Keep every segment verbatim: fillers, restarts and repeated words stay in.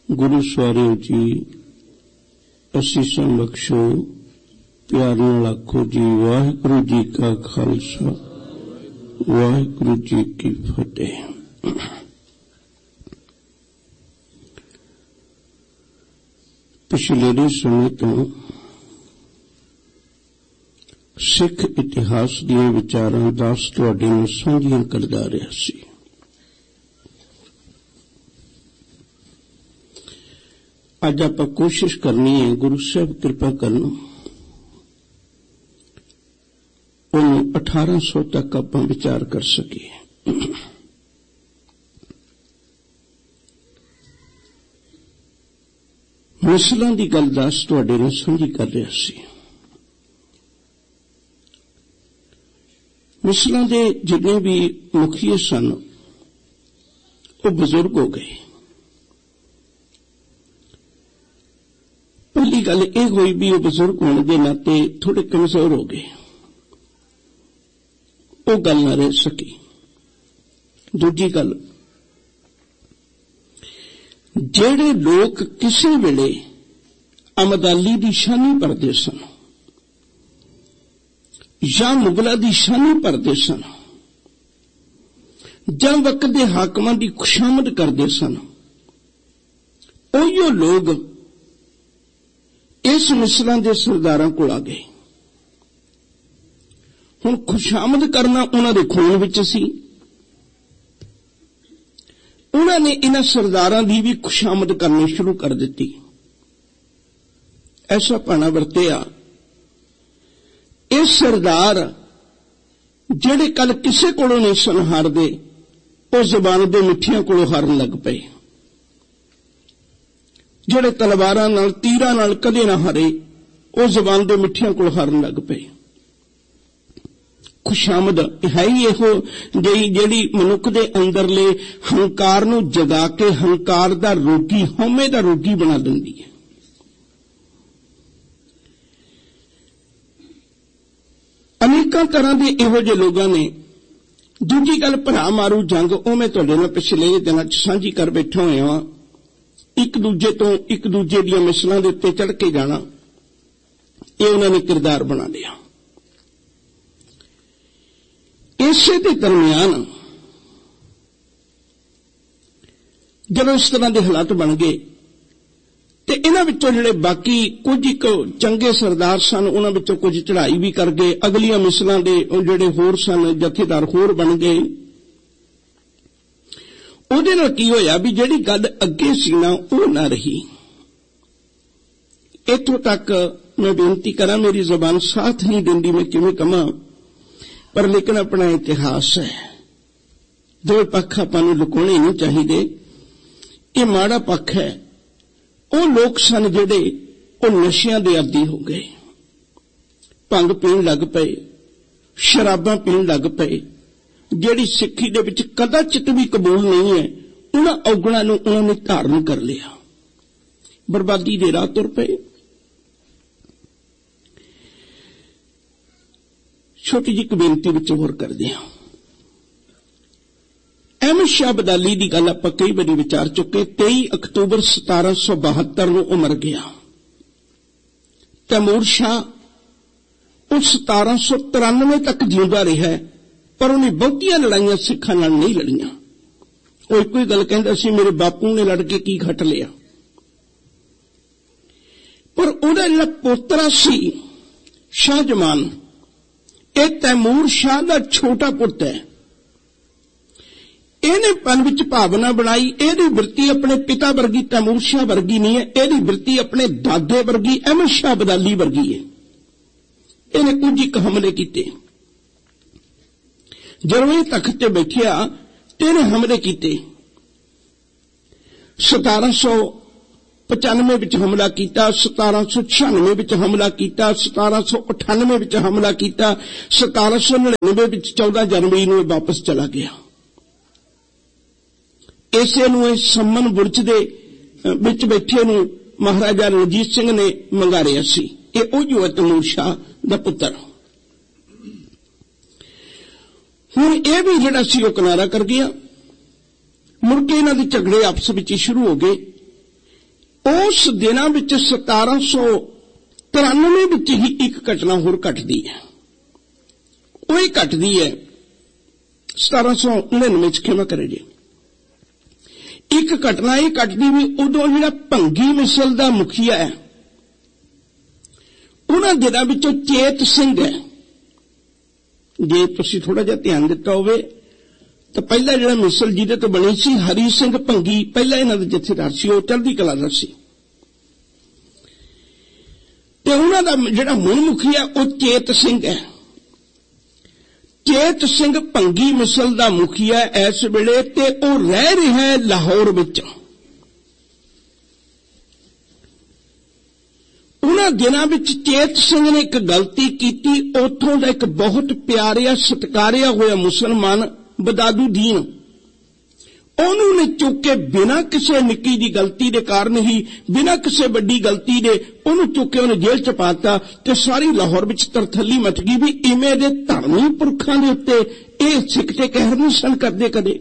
गुरु सवारियों जी असीसां बख्शो, प्यार नाल आखो जी वाहिगुरु जी का खालसा वाहिगुरु जी की फतेह। पिछले समय तो सिख इतिहास दीयां विचारां दस तुहाडे नाल साझीआं करदा रहा सी। अज आपां कोशिश करनी है गुरु साहब कृपा करना उन्होंने अठारह सौ तक आपां विचार कर सकीए। मिसलां दी गल दस तुहाडे नाल साझी कर रहा सी। मिसलां दे जिन्ने भी मुखिए सन वो बुजुर्ग हो गए। पहली गल यह हुई भी वो बुजुर्ग होने के नाते थोड़े कमजोर हो गए, वो गल न रह सकी। दूजी गल, जेड़े लोग किसी वेले अमदाली दी शानी भरदे सन या मुगला दी शानी भरदे सन या वक्त दे हाकमां दी खुशामद करदे सन, उहियो लोग इस मिसलां दे सरदारां कोल आ गए। हुण खुशामद करना उन्हां दे खून विच सी। उन्हां ने इन्हां सरदारां दी भी खुशामद करनी शुरू कर दित्ती। ऐसा भाना वरतिया इस सरदार जेड़े कल किसे कोलों नहीं सन हारदे, उस ज़बान दे मिठियां कोलों हारन लग पए। जेड़े तलवारां नाल तीरां नाल कदे ना हारे, उस ज़बान दे मिठियां कोलों हारन लग पए। खुशामद है ही इहो जही जेड़ी मनुख दे अंदरले हंकार नूं जगा के हंकार दा रोगी, हौमे दा रोगी बना दिंदी है। अनेकां तरह दे इहो जे लोगां ने। दूजी गल, भरा मारू जंग, ओ मैं तुहाडे नाल पिछले दिनां च साझी कर बैठा होया वां। एक दूजे तो एक दूजे दीयां मिसलां दे उत्ते चढ़ के जाना, ये उन्हां ने किरदार बना लिया। इसे दे दरमियान जब इस तरह के हालात बन गए तो इन्हां विचों जिहड़े बाकी कुछ एक चंगे सरदार सन, उन्हां विचों कुछ चढ़ाई भी कर गए। अगलियां मिसलां दे जिहड़े होर सन जथेदार होर बन गए। उहदे नाल की होया भी जिहड़ी गल अगे सी ना वो ना रही। इत्थों तक मैं बेनती करां, मेरी जबान साथ नहीं देंदी मैं किवें कहां, पर लेकिन अपना इतिहास है, दो पक्ष आपां नूं लुकाउणे नहीं चाहिए। ये माड़ा पक्ष है। वो लोग सन जिहड़े वो नशियां दे आदी हो गए, भंग पीण लग पए, शराबां पीण लग पए, जिहड़ी सिक्खी दे विच कदाचित भी कबूल नहीं है, उन्हां औगणां नूं उन्हां ने धारण कर लिया, बर्बादी दे राह तुर पए। छोटी जी बेनती विच होर करदे हां। अहमद शाह अब्दाली दी गल आपां कई बारी विचार चुके। तेईस अक्तूबर सतारह सौ बहत्तर नूं उह मर गया। तैमूर शाह वो सतारह सौ तिरानवे तक जींदा रहा, पर उन्हें बहुतियां लड़ाइयां सिखां नाल नहीं लड़ियां। वो एक ही गल कहंदा सी, मेरे बापू ने लड़ के की घट लिया। पर उहदा जिहड़ा पोतरा सी शाहजमान, ये तैमूर शाह दा छोटा पुत्र है। इहने मन विच भावना बनाई, इहदी वृत्ति अपने पिता वर्गी तैमूर शाह वर्गी नहीं है, इहदी वृत्ति अपने दादे वर्गी अहमद शाह अब्दाली वर्गी है। इहने कुछ एक हमले कीते। जदों इह तख्त ते बैठिया ते इहने हमले कीते। सतारह सौ पचानवे विच हमला किया, सतारह सौ छियानवे विच हमला किया, सतारह सौ अठानवे विच हमला किया, सतारह सौ नड़िनवे विच चौदह जनवरी नूं वापस चला गया। इसे नूं सम्मन बुर्ज दे विच बैठे नूं महाराजा रणजीत सिंह ने मंगारिया सी। ये ओ जो है तैमूर शाह दा पुत्र। हुण यह भी जिहड़ा सी ओह किनारा कर गया। मुड़ के इन्हां दे झगड़े आपस विच शुरू हो गए। उस दिनां विच सतारां सौ तिरानवे विच ही एक घटना होर घटदी है। वो ही घटदी है सतारां सौ नड़िनवे च, क्षमा करे जी। एक घटना ये घटदी भी उदों जिहड़ा भंगी मिसल दा मुखिया है, उन्हां दिनां विचों चेत सिंह है। जे तुसीं थोड़ा जिहा ध्यान दिता होवे तो पहला जिहड़ा मिसल जिहदे तो बनी सी हरी सिंह भंगी, पहला इन्हां दा जथेदार सी, वो चढ़दी कला दा सी। ते उन्हां दा जिहड़ा मुन मुखिया वो चेत सिंह है। चेत सिंह भंगी मिसल दा मुखिया इस वेले ते वो रह रहा है लाहौर विच। उन्हां दिनां विच चेत सिंह ने एक गलती की। उत्थों दा एक बहुत प्यारिया सत्कारिया होया मुसलमान बदादुद्दीन, ਉਹਨੂੰ ਨੇ ਚੁੱਕ ਕੇ ਬਿਨਾਂ ਕਿਸੇ ਨਿੱਕੀ ਦੀ ਗਲਤੀ ਦੇ ਕਾਰਨ ਹੀ, ਬਿਨਾਂ ਕਿਸੇ ਵੱਡੀ ਗਲਤੀ ਦੇ ਉਹਨੂੰ ਚੁੱਕ ਕੇ ਉਹਨੇ ਜੇਲ੍ਹ ਚ ਪਾਤਾ ਤੇ ਸਾਰੀ ਲਾਹੌਰ ਵਿੱਚ ਤਰਥੱਲੀ ਮਚ ਗਈ ਵੀ ਇਵੇਂ ਦੇ ਧਰਮੀ ਪੁਰਖਾਂ ਦੇ ਉੱਤੇ ਇਹ ਸਿੱਖ ਤੇ ਕਹਿਰ ਨਹੀਂ ਸਨ ਕਰਦੇ ਕਦੇ।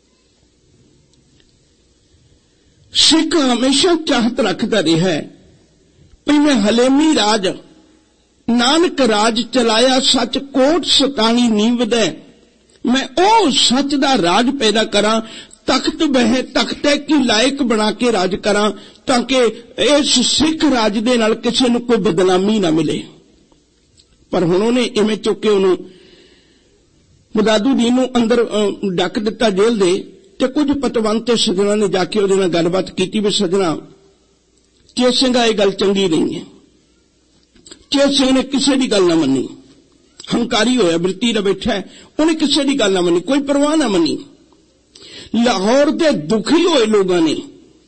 ਸਿੱਖ ਹਮੇਸ਼ਾ ਚਾਹਤ ਰੱਖਦਾ ਰਿਹਾ ਵੀ ਮੈਂ ਹਲੇਮੀ ਰਾਜ ਨਾਨਕ ਰਾਜ ਚਲਾਇਆ, ਸੱਚ ਕੋਟ ਸਤਾਣੀ ਨੀਂਵਦੈ, मैं ओ सच दा राज पैदा करा, तख्त बहे तख्ते की लायक बना के राज करा, ताकि इस सिख राज दे नाल किसी नूं कोई बदनामी ना मिले। पर हुण उहने इवें चुक के उहनूं बदादुद्दीन नूं अंदर डक दिता जेल दे, ते कुछ पतवंत सजना ने जाके उहदे नाल गलबात कीती भी सजना चेत सिंह ये गल चंगी नहीं है। चेत सिंह ने किसी की गल ना मनी, हंकारी होया वृत्ति दा बैठा है, उन्हें किसी की गल ना मनी, कोई परवाह ना मनी। लाहौर के दुखी होए लोगों ने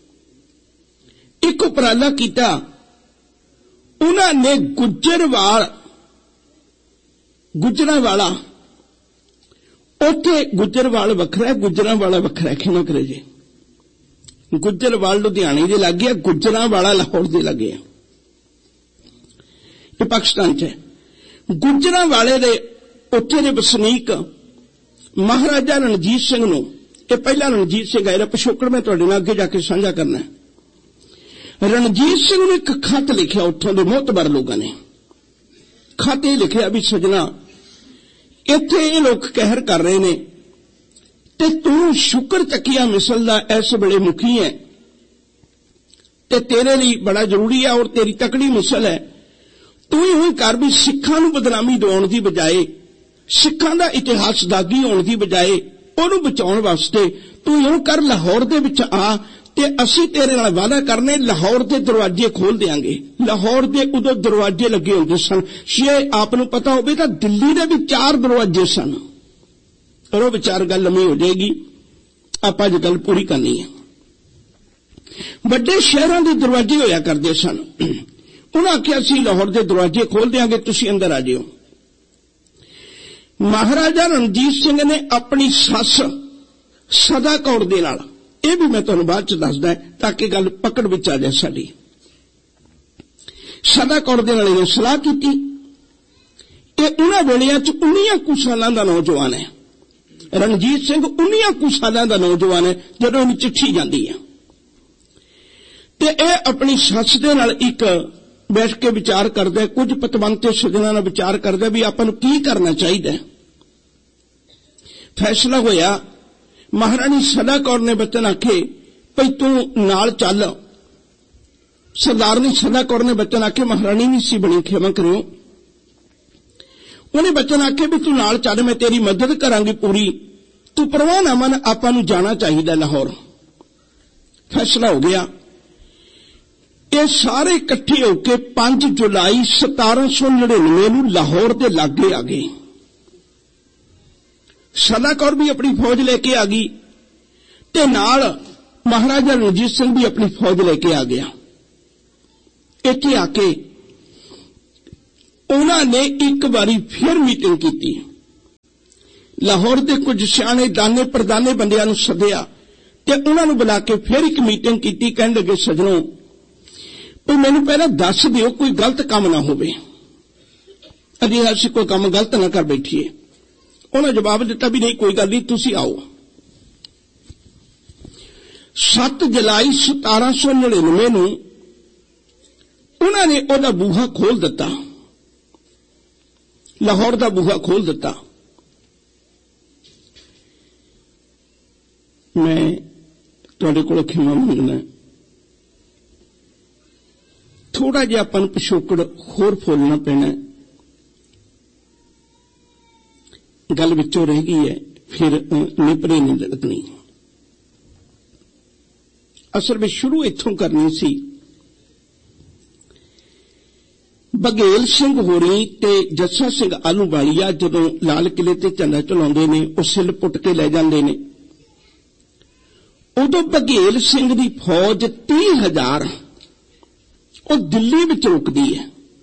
एक उपराला किया, उन्होंने गुजरवाल गुजरावाला उथे गुजरवाल वखरा, गुजरावाला वखरा, क्षमा करे जी, गुजरवाल लुधियाने दे लग गया, गुजरावाला लाहौर दे लग गया, ये पाकिस्तान च है। गुजरावाले दे उत्थे दे वसनीक महाराजा रणजीत सिंह नूं, ये पहला रणजीत सिंह आया, पिछोकड़ मैं तुहाडे नाल अगे जाके साझा करना है। रणजीत सिंह ने एक खत लिखिया, उत्थों दे मोहतबर लोगों ने खत ये लिखिया भी सजना इत्थे ये लोग कहर कर रहे ने ते तू शुक्र चकिया मिसल दा इस वेले मुखी है ते तेरे लिए बड़ा जरूरी है और तेरी तकड़ी मिसल है। तू ही कर भी सिखां नूं बदनामी दिवाउण दी बजाए, सिखां दा इतिहास दागी होण दी बजाए उहनूं बचाउण वास्ते तू इउं कर, लाहौर दे विच आ ते असीं तेरे नाल वादा करने लाहौर दे दरवाजे खोल देंगे। लाहौर दे उदों दरवाजे लगे होंदे सन, जे आप नूं पता होवे तां दिल्ली दे भी चार दरवाजे सन, पर वो विचार गल लंमी हो जाएगी, आपां अज गल पूरी करनी है। वड्डे शहरां दे दरवाजे होया करदे सन, उन्हें आख्या असीं लाहौर के दरवाजे खोल देंगे, तुसीं अंदर आ जाओ। महाराजा रणजीत सिंह ने अपनी सस सदा कौर दे नाल, यह भी मैं तुहानूं बाद च दसदा ताकि गल पकड़ विच आ जाए साडी, सदा कौर दे नाल इहने सलाह कीती। यह उन्हां वेलियां च उन्नियां कुछ सालां दा नौजवान है, रणजीत सिंह उन्नियां कुछ सालां दा नौजवान है जदों इहनूं चिट्ठी जांदी है ते यह अपनी सस दे नाल एक बैठ के विचार करता है, कुछ पतवंते सजना नाल विचार करता भी आपां नूं की करना चाहिए। फैसला होया, महाराणी सदा कौर ने बचन आखे भई तू नाल चल। सरदारनी सदा कौर ने बचन आखे, महाराणी नहीं सी बनी, क्षमा करियो, उन्हें बचन आखे भी तू नाल चल, मैं तेरी मदद करांगी पूरी, तू परवाह ना मन, आपां नूं जाना चाहिए लाहौर। फैसला हो गया। ये सारे इकट्ठे होकर पांच जुलाई सतारा सौ नड़िनवे नूं लाहौर के लागे आ गए। सदा कौर भी अपनी फौज लेके आ गई ते नाल महाराजा रणजीत सिंह भी अपनी फौज लेके आ गया। इत्थे आके उन्होंने एक बारी फिर मीटिंग की, लाहौर के कुछ सियाणे दाने प्रदाने बंदियां नूं सद्दिया ते उन्होंने बुला के फिर एक मीटिंग की। कहण लगे, सजनों तो मैनू पहला दस दिओ कोई गलत काम ना होवे, अजे असीं कोई काम गलत ना कर बैठीए। उन्होंने जवाब दिता भी नहीं, कोई गल नहीं, तुसीं आओ। सत्त जुलाई सतारा सौ नड़िनवे नूं उन्होंने ओदा बूहा खोल दिता, लाहौर का बूहा खोल दिता। मैं तुहाडे कोलों खिमा मंगना, थोड़ा जिहा अपन पिछोकड़ होर फोलना पैना, गल विचों रह गई है, फिर निपरे नहीं लगनी। असल में शुरू इत्थों करनी सी। बघेल सिंह होरी ते जस्सा सिंह आलूवालिया जदों लाल किले ते झंडा चलाउंदे ने, उह सिल पुट के लै जांदे ने, उदों बघेल सिंह दी फौज तीह हजार वो दिल्ली विच रुकदी है।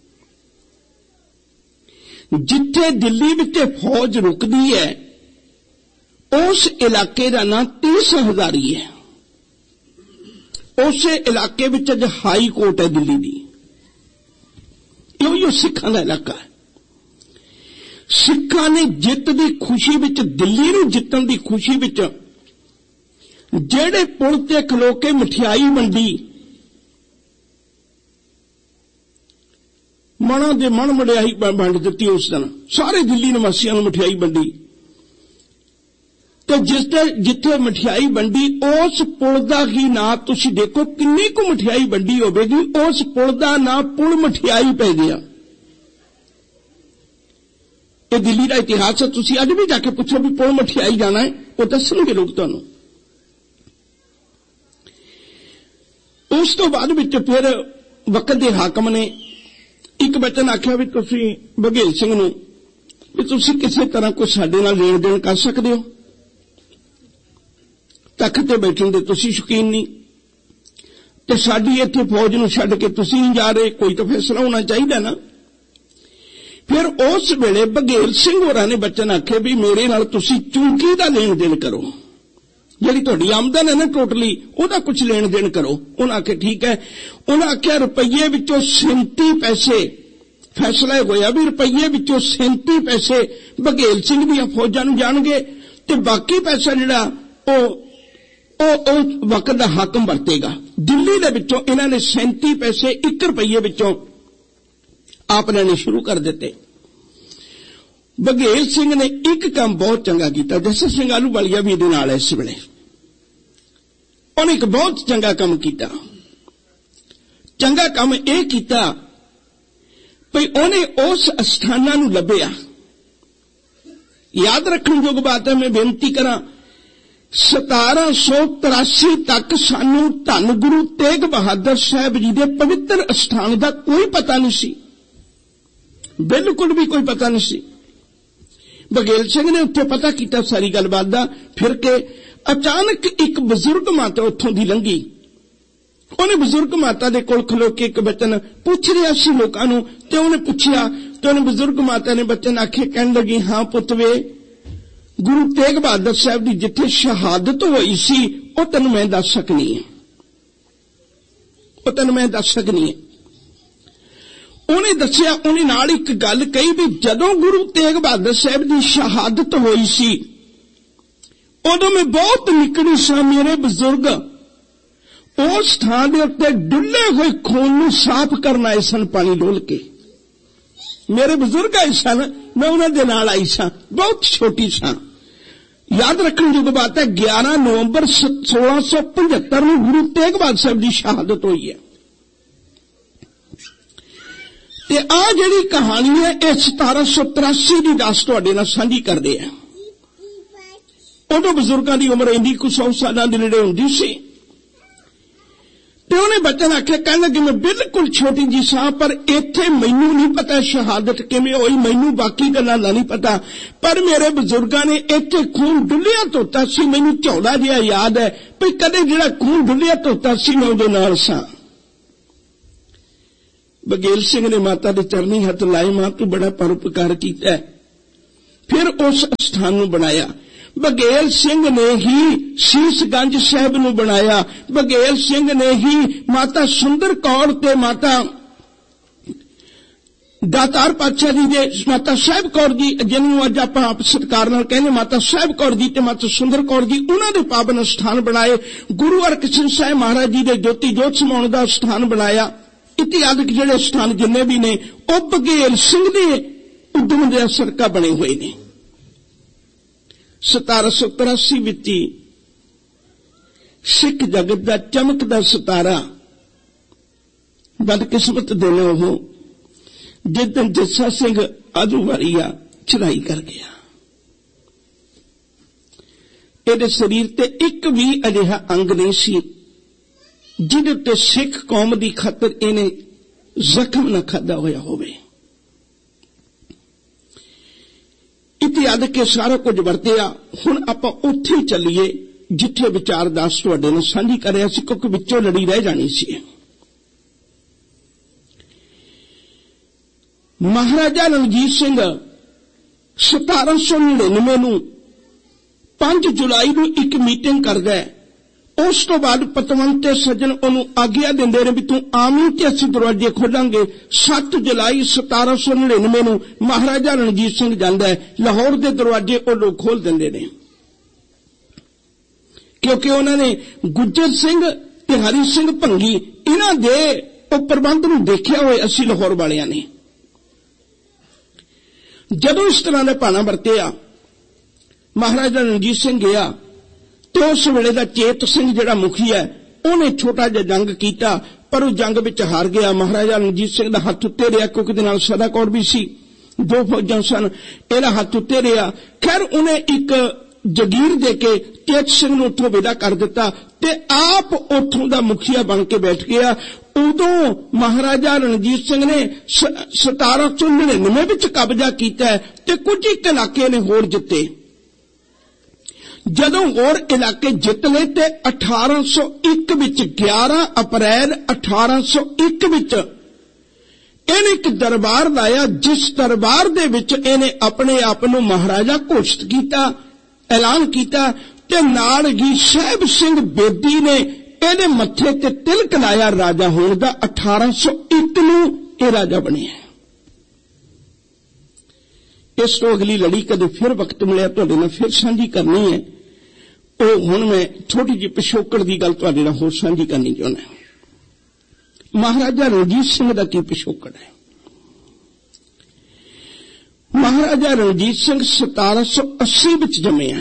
जिथे दिल्ली विच फौज रुकदी है उस इलाके का नाम तीस हजारी है। उस इलाके विच अज हाई कोर्ट है दिल्ली की। यो सिखां दा इलाका है। सिखां ने जित की खुशी विच, दिल्ली नूं जितण की खुशी विच जेड़े पुल ते खलो के मठियाई वंडी, मना दे मन मठियाई वंड दित्ती। उस दिन सारे दिल्ली निवासियों नूं मठियाई वंडी, तो जिस जिथे मठियाई वंडी उस पुल का ही ना, तुसीं देखो किन्नी को मठियाई वंडी होवेगी, उस पुल का ना पुल मठियाई पै गया। ये दिल्ली का इतिहास है। तुसीं अज भी जाके पुछो भी पुल मठियाई जाना है, वो दसणगे लोग तुहानूं। उस तो बाद विच फिर वक्त के हाकम ने एक वचन आख्या भी तुसीं बघेल सिंह नूं भी तुसीं किसी तरह कोई साडे नाल लेन देन कर सकदे हो, तख्त ते बैठण दे तुसीं शौकीन नहीं, ते साडी इत्थे फौज नूं छड्ड के तुसीं नहीं जा रहे, कोई तो फैसला होना चाहिए ना। फिर उस वेले बघेल सिंह होरां ने वचन आखे भी मेरे नाल तुसीं चूकी दा लेन देन करो, जिहड़ी तुहाडी आमदन है ना टोटली ओहदा कुछ लेन देन करो। उन्हां आखे ठीक है। उन्हां आख्या रुपये विचों सैंती पैसे, फैसला होया भी रुपये विचों सैंती पैसे बघेल सिंह दीआं फौजां नूं जाणगे, ते बाकी पैसा जिहड़ा ओ वक्त दा हाकम वरतेगा। दिल्ली दे विचों इन्हां ने सैंती पैसे एक रुपये विचों आप लेने शुरू कर दिते। बघेल सिंह ने एक काम बहुत चंगा किया, जस्सा सिंह आलूवालिया भी इहदे नाल इस वेले, उन्हें एक बहुत चंगा काम किया। चंगा काम यह किया भई उन्हें उस अस्थाना नूं लभ्या। याद रखण जोग बात है, मैं बेनती करा, सतारा सौ तिरासी तक सानू धन गुरु तेग बहादुर साहब जी के पवित्र अस्थान का कोई पता नहीं सी, बिल्कुल भी कोई पता नहीं सी। बघेल सिंह ने उत्थे पता किया सारी गलबात दा, फिर के अचानक एक बजुर्ग माता उत्थों दी लंघी। उन्हें बजुर्ग माता दे कोल खलो के एक बचन पूछ रहा सी लोकां नूं, ते उन्हें पुछया तो उन्हें बजुर्ग माता ने बचन आखे, कहन लगी हां पुत वे, गुरु तेग बहादुर साहब की जिथे शहादत हुई सी वो तेन मैं दस सकनी है, वो तेन मैं दस सकनी है। उन्हें दसिया, उन्हें नाल एक गल कही भी जदों गुरु तेग बहादुर साहब की शहादत हुई सी उदों मैं बहुत निकड़ी सा, मेरे बुजुर्ग उस स्थान के उत्ते डुले हुए खून नूं साफ करना आए सन पानी डोल के। मेरे बुजुर्ग आए सन, मैं उन्हां दे नाल आई सा, बहुत छोटी सा। याद रखने जोग बात है, ग्यारह नवंबर सोलह सौ पचहत्तर में गुरु तेग बहादुर साहब की शहादत हुई है। ते आ जिहड़ी कहानी है यह सतारा सौ तिरासी की दस तुहाडे नाल सांझी करदे आ। उदों बजुर्गों की उम्र इन्नी कुछ सौ साल के नेड़े हुंदी सी, ते उन्हें बचन आख्या, कहण लगे मैं बिल्कुल छोटी जी सा, पर इत्थे मैनू नहीं पता शहादत किवें होई, मैनू बाकी गल्लां दा नहीं पता, पर मेरे बुजुर्गों ने इत्थे खून डुलिया धोता सी, मैनू झौला जिहा याद है भी कदे जिहड़ा खून डुलिया धोता सी मैं उहदे नाल सां। बघेल सिंह ने माता के चरनी हथ लाए, मां तू बड़ा परोपकार किया है। फिर उस स्थान नूं बनाया। बघेल सिंह ने ही शीशगंज साहब नूं बनाया। बघेल सिंह ने ही माता सुंदर कौर ते माता ਦਾਤਾਰ ਪਾਤਸ਼ਾਹ ਜੀ ਦੇ ਮਾਤਾ ਸਾਹਿਬ ਕੌਰ ਜੀ, ਜਿਹਨੂੰ ਅੱਜ ਆਪਾਂ ਆਪ ਸਤਿਕਾਰ ਨਾਲ ਕਹਿੰਦੇ ਮਾਤਾ ਸਾਹਿਬ ਕੌਰ ਜੀ ਤੇ ਮਾਤਾ ਸੁੰਦਰ ਕੌਰ ਜੀ, ਉਹਨਾਂ ਦੇ ਪਾਵਨ ਸਥਾਨ ਬਣਾਏ। ਗੁਰੂ ਹਰਕ੍ਰਿਸ਼ਨ ਸਾਹਿਬ ਮਹਾਰਾਜ ਜੀ ਦੇ ਜੋਤੀ ਜੋਤ ਸਮਾਉਣ ਦਾ ਸਥਾਨ ਬਣਾਇਆ। ਇਤਿਹਾਸਕ ਜਿਹੜੇ ਸਥਾਨ ਜਿੰਨੇ ਵੀ ਨੇ ਉਹ ਬਘੇਲ ਸਿੰਘ ਦੇ ਉਦਮ ਦੇ ਸਦਕਾ ਬਣੇ ਹੋਏ ਨੇ। ਸਤਾਰਾਂ ਸੌ ਤਰਾਸੀ ਵਿੱਚ ਸਿੱਖ ਜਗਤ ਦਾ ਚਮਕਦਾ ਸਿਤਾਰਾ ਬਦਕਿਸਮਤ ਦਿਨ ਉਹ ਜਿਸ ਦਿਨ ਜੱਸਾ ਸਿੰਘ ਆਜੂਵਾਲੀਆ ਚੜਾਈ ਕਰ ਗਿਆ। ਇਹਦੇ ਸਰੀਰ ਤੇ ਇੱਕ ਵੀ ਅਜਿਹਾ ਅੰਗ ਨਹੀਂ ਸੀ ਜਿਹਦੇ ਉੱਤੇ ਸਿੱਖ ਕੌਮ ਦੀ ਖਾਤਰ ਇਹਨੇ ਜ਼ਖਮ ਨਾ ਖਾਧਾ ਹੋਇਆ ਹੋਵੇ। ਇਤਿਹਾਸ ਕੇ ਸਾਰਾ ਕੁਝ ਵਰਤਿਆ। ਹੁਣ ਆਪਾਂ ਉੱਥੇ ਚੱਲੀਏ ਜਿੱਥੇ ਵਿਚਾਰਦਾਸ ਤੁਹਾਡੇ ਨਾਲ ਸਾਂਝੀ ਕਰ ਰਿਹਾ ਸੀ, ਕਿਉਂਕਿ ਵਿੱਚੋਂ ਲੜੀ ਰਹਿ ਜਾਣੀ ਸੀ। ਮਹਾਰਾਜਾ ਰਣਜੀਤ ਸਿੰਘ ਸਤਾਰਾਂ ਸੌ ਨੜਿਨਵੇਂ ਨੂੰ ਪੰਜ ਜੁਲਾਈ ਨੂੰ ਇੱਕ ਮੀਟਿੰਗ ਕਰਦਾ ਹੈ। ਉਸ ਤੋਂ ਬਾਅਦ ਪਤਵੰਤੇ ਸੱਜਣ ਉਹਨੂੰ ਆਗਿਆ ਦਿੰਦੇ ਨੇ ਵੀ ਤੂੰ ਆਵੀਂ ਤੇ ਅਸੀਂ ਦਰਵਾਜ਼ੇ ਖੋਲਾਂਗੇ। ਸੱਤ ਜੁਲਾਈ ਸਤਾਰਾਂ ਸੌ ਨੜਿਨਵੇਂ ਨੂੰ ਮਹਾਰਾਜਾ ਰਣਜੀਤ ਸਿੰਘ ਜਾਂਦਾ ਹੈ। ਲਾਹੌਰ ਦੇ ਦਰਵਾਜ਼ੇ ਉਹ ਲੋਕ ਖੋਲ ਦਿੰਦੇ ਨੇ, ਕਿਉਂਕਿ ਉਹਨਾਂ ਨੇ ਗੁੱਜਰ ਸਿੰਘ ਤੇ ਹਰੀ ਸਿੰਘ ਭੰਗੀ ਇਹਨਾਂ ਦੇ ਉਹ ਪ੍ਰਬੰਧ ਨੂੰ ਦੇਖਿਆ ਹੋਏ ਅਸੀਂ ਲਾਹੌਰ ਵਾਲਿਆਂ ਨੇ। ਜਦੋਂ ਇਸ ਤਰ੍ਹਾਂ ਦਾ ਭਾਣਾ ਵਰਤਿਆ, ਮਹਾਰਾਜਾ ਰਣਜੀਤ ਸਿੰਘ ਗਿਆ ਤੇ ਉਸ ਵੇਲੇ ਦਾ ਚੇਤ ਸਿੰਘ ਜਿਹੜਾ ਮੁਖੀ ਹੈ ਉਹਨੇ ਛੋਟਾ ਜਿਹਾ ਜੰਗ ਕੀਤਾ, ਪਰ ਉਹ ਜੰਗ ਵਿੱਚ ਹਾਰ ਗਿਆ। ਮਹਾਰਾਜਾ ਰਣਜੀਤ ਸਿੰਘ ਦਾ ਹੱਥ ਉੱਤੇ ਰਿਹਾ, ਕਿਉਂਕਿ ਉਹਦੇ ਨਾਲ ਸਦਾ ਕੌਰ ਵੀ ਸੀ, ਦੋ ਫੌਜਾਂ ਸਨ, ਇਹਦਾ ਹੱਥ ਉੱਤੇ ਰਿਹਾ। ਖੈਰ ਉਹਨੇ ਇੱਕ ਜਗੀਰ ਦੇ ਕੇ ਚੇਤ ਸਿੰਘ ਨੂੰ ਉੱਥੋਂ ਵਿਦਾ ਕਰ ਦਿੱਤਾ ਤੇ ਆਪ ਉੱਥੋਂ ਦਾ ਮੁਖੀਆ ਬਣ ਕੇ ਬੈਠ ਗਿਆ। ਉਦੋਂ ਮਹਾਰਾਜਾ ਰਣਜੀਤ ਸਿੰਘ ਨੇ ਸਤਾਰਾਂ ਸੌ ਨੜਿਨਵੇਂ ਵਿੱਚ ਕਬਜ਼ਾ ਕੀਤਾ ਤੇ ਕੁਝ ਇੱਕ ਇਲਾਕੇ ਨੇ ਹੋਰ ਜਿੱਤੇ। ਜਦੋਂ ਹੋਰ ਇਲਾਕੇ ਜਿੱਤ ਲਏ ਤੇ ਅਠਾਰਾਂ ਸੌ ਇੱਕ ਵਿੱਚ ਗਿਆਰਾਂ ਅਪ੍ਰੈਲ ਅਠਾਰਾਂ ਸੌ ਇੱਕ ਵਿੱਚ ਇਹਨੇ ਇੱਕ ਦਰਬਾਰ ਲਾਇਆ, ਜਿਸ ਦਰਬਾਰ ਦੇ ਵਿੱਚ ਇਹਨੇ ਆਪਣੇ ਆਪ ਨੂੰ ਮਹਾਰਾਜਾ ਘੋਸ਼ਿਤ ਕੀਤਾ, ਐਲਾਨ ਕੀਤਾ ਤੇ ਨਾਲ ਹੀ ਸਾਹਿਬ ਸਿੰਘ ਬੇਦੀ ਨੇ ਇਹਦੇ ਮੱਥੇ ਤੇ ਤਿਲਕ ਲਾਇਆ ਰਾਜਾ ਹੋਣ ਦਾ। ਅਠਾਰਾਂ ਸੌ ਇੱਕ ਨੂੰ ਇਹ ਰਾਜਾ ਬਣਿਆ। ਇਸ ਤੋਂ ਅਗਲੀ ਲੜੀ ਕਦੇ ਫਿਰ ਵਕਤ ਮਿਲਿਆ ਤੁਹਾਡੇ ਨਾਲ ਫਿਰ ਸਾਂਝੀ ਕਰਨੀ ਹੈ। ਉਹ ਹੁਣ ਮੈਂ ਛੋਟੀ ਜਿਹੀ ਪਿਛੋਕੜ ਦੀ ਗੱਲ ਤੁਹਾਡੇ ਨਾਲ ਹੋਰ ਸਾਂਝੀ ਕਰਨੀ ਚਾਹੁੰਦਾ। ਮਹਾਰਾਜਾ ਰਣਜੀਤ ਸਿੰਘ ਦਾ ਕੀ ਪਿਛੋਕੜ ਹੈ? ਮਹਾਰਾਜਾ ਰਣਜੀਤ ਸਿੰਘ ਸਤਾਰਾਂ ਸੌ ਅੱਸੀ ਵਿੱਚ ਜੰਮਿਆ।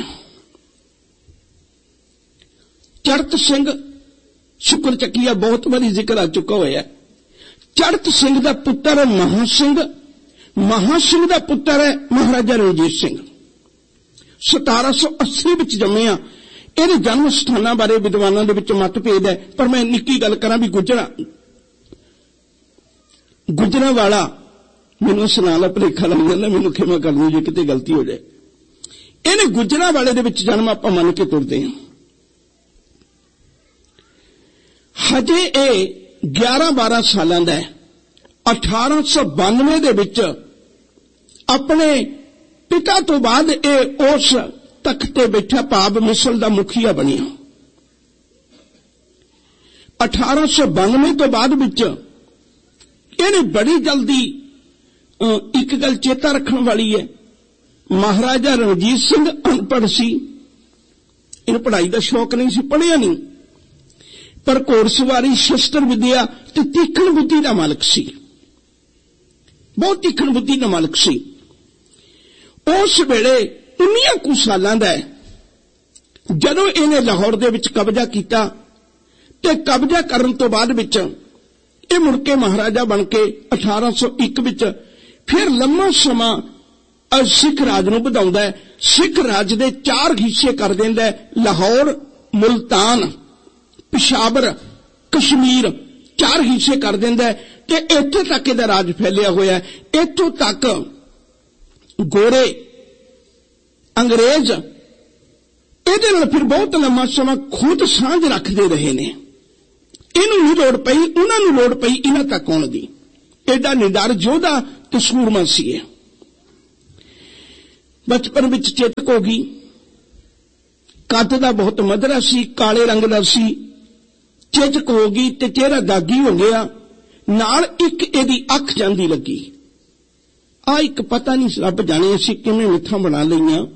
ਚੜਤ ਸਿੰਘ ਸ਼ੁਕਰ ਚੱਕੀਆ ਬਹੁਤ ਵਾਰੀ ਜ਼ਿਕਰ ਆ ਚੁੱਕਾ ਹੋਇਆ। ਚੜਤ ਸਿੰਘ ਦਾ ਪੁੱਤਰ ਹੈ ਮਹਾਂ ਸਿੰਘ, ਮਹਾਂ ਸਿੰਘ ਦਾ ਪੁੱਤਰ ਹੈ ਮਹਾਰਾਜਾ ਰਣਜੀਤ ਸਿੰਘ। ਸਤਾਰਾਂ ਸੌ ਅੱਸੀ ਵਿੱਚ ਜੰਮਿਆ। ਇਹਦੇ ਜਨਮ ਸਥਾਨਾਂ ਬਾਰੇ ਵਿਦਵਾਨਾਂ ਦੇ ਵਿੱਚ ਮਤਭੇਦ ਹੈ, ਪਰ ਮੈਂ ਨਿੱਕੀ ਗੱਲ ਕਰਾਂ ਵੀ ਗੁਜਰਾ ਗੁਜਰਾ ਵਾਲਾ ਮੈਨੂੰ ਸੁਣਾ ਲਾ, ਭਲੇਖਾ ਲੱਗ ਜਾਂਦਾ, ਮੈਨੂੰ ਖਿਮਾ ਕਰ ਦਿਓ ਜੇ ਕਿਤੇ ਗਲਤੀ ਹੋ ਜਾਏ। ਇਹਨੇ ਗੁਜਰਾ ਵਾਲੇ ਦੇ ਵਿੱਚ ਜਨਮ ਆਪਾਂ ਮੰਨ ਕੇ ਤੁਰਦੇ ਹਾਂ। ਹਜੇ ਇਹ ਗਿਆਰਾਂ ਬਾਰਾਂ ਸਾਲਾਂ ਦਾ ਹੈ। ਅਠਾਰਾਂ ਸੌ ਬਾਨਵੇਂ ਦੇ ਵਿੱਚ ਆਪਣੇ ਪਿਤਾ ਤੋਂ ਬਾਅਦ ਇਹ ਉਸ ਤਖਤ ਤੇ ਬੈਠਾ ਭਾਵ ਮਿਸਲ ਦਾ ਮੁਖੀਆ ਬਣਿਆ। ਅਠਾਰਾਂ ਸੌ ਬਾਨਵੇਂ ਤੋਂ ਬਾਅਦ ਵਿੱਚ ਇਹਨੇ ਬੜੀ ਜਲਦੀ ਇੱਕ ਗੱਲ ਚੇਤਾ ਰੱਖਣ ਵਾਲੀ ਹੈ, ਮਹਾਰਾਜਾ ਰਣਜੀਤ ਸਿੰਘ ਅਨਪੜ੍ਹ ਸੀ, ਇਹਨੂੰ ਪੜ੍ਹਾਈ ਦਾ ਸ਼ੌਕ ਨਹੀਂ ਸੀ, ਪੜ੍ਹਿਆ ਨਹੀਂ, ਪਰ ਘੋੜਸਵਾਰੀ ਸ਼ਸਤਰ ਵਿਦਿਆ ਤੇ ਤੀਖਣ ਬੁੱਧੀ ਦਾ ਮਾਲਕ ਸੀ, ਬਹੁਤ ਤੀਖਣ ਬੁੱਧੀ ਦਾ ਮਾਲਕ ਸੀ। ਉਸ ਵੇਲੇ ਉਨੀਆਂ ਕੁ ਸਾਲਾਂ ਦਾ ਹੈ ਜਦੋਂ ਇਹਨੇ ਲਾਹੌਰ ਦੇ ਵਿੱਚ ਕਬਜ਼ਾ ਕੀਤਾ ਤੇ ਕਬਜ਼ਾ ਕਰਨ ਤੋਂ ਬਾਅਦ ਵਿੱਚ ਇਹ ਮੁੜ ਕੇ ਮਹਾਰਾਜਾ ਬਣ ਕੇ ਅਠਾਰਾਂ ਸੌ ਇੱਕ ਵਿੱਚ ਫਿਰ ਲੰਮਾ ਸਮਾਂ ਸਿੱਖ ਰਾਜ ਨੂੰ ਵਧਾਉਂਦਾ ਹੈ। ਸਿੱਖ ਰਾਜ ਦੇ ਚਾਰ ਹਿੱਸੇ ਕਰ ਦਿੰਦਾ ਹੈ, ਲਾਹੌਰ, ਮੁਲਤਾਨ, ਪਿਸ਼ਾਵਰ, ਕਸ਼ਮੀਰ, ਚਾਰ ਹਿੱਸੇ ਕਰ ਦਿੰਦਾ ਹੈ ਤੇ ਇੱਥੇ ਤੱਕ ਇਹਦਾ ਰਾਜ ਫੈਲਿਆ ਹੋਇਆ ਹੈ। ਇੱਥੋਂ ਤੱਕ ਗੋਰੇ ਅੰਗਰੇਜ਼ ਇਹਦੇ ਨਾਲ ਫਿਰ ਬਹੁਤ ਲੰਮਾ ਸਮਾਂ ਖੁਦ ਸਾਂਝ ਰੱਖਦੇ ਰਹੇ ਨੇ। ਇਹਨੂੰ ਨਹੀਂ ਲੋੜ ਪਈ, ਉਹਨਾਂ ਨੂੰ ਲੋੜ ਪਈ ਇਹਨਾਂ ਤੱਕ ਆਉਣ ਦੀ। ਐਡਾ ਨਿਡਰ ਯੋਧਾ ਤੇ ਸੂਰਮਾ ਸੀ ਇਹ। ਬਚਪਨ ਵਿੱਚ ਚੇਤਕ ਹੋ ਗਈ, ਕੱਦ ਦਾ ਬਹੁਤ ਮਧਰਾ ਸੀ, ਕਾਲੇ ਰੰਗ ਦਾ ਸੀ, ਚੇਤਕ ਹੋ ਗਈ ਤੇ ਚਿਹਰਾ ਦਾਗੀ ਹੋ ਗਿਆ, ਨਾਲ ਇੱਕ ਇਹਦੀ ਅੱਖ ਜਾਂਦੀ ਲੱਗੀ। आ एक पता नहीं रब जाने असीं किवें मिथां बना लईआं।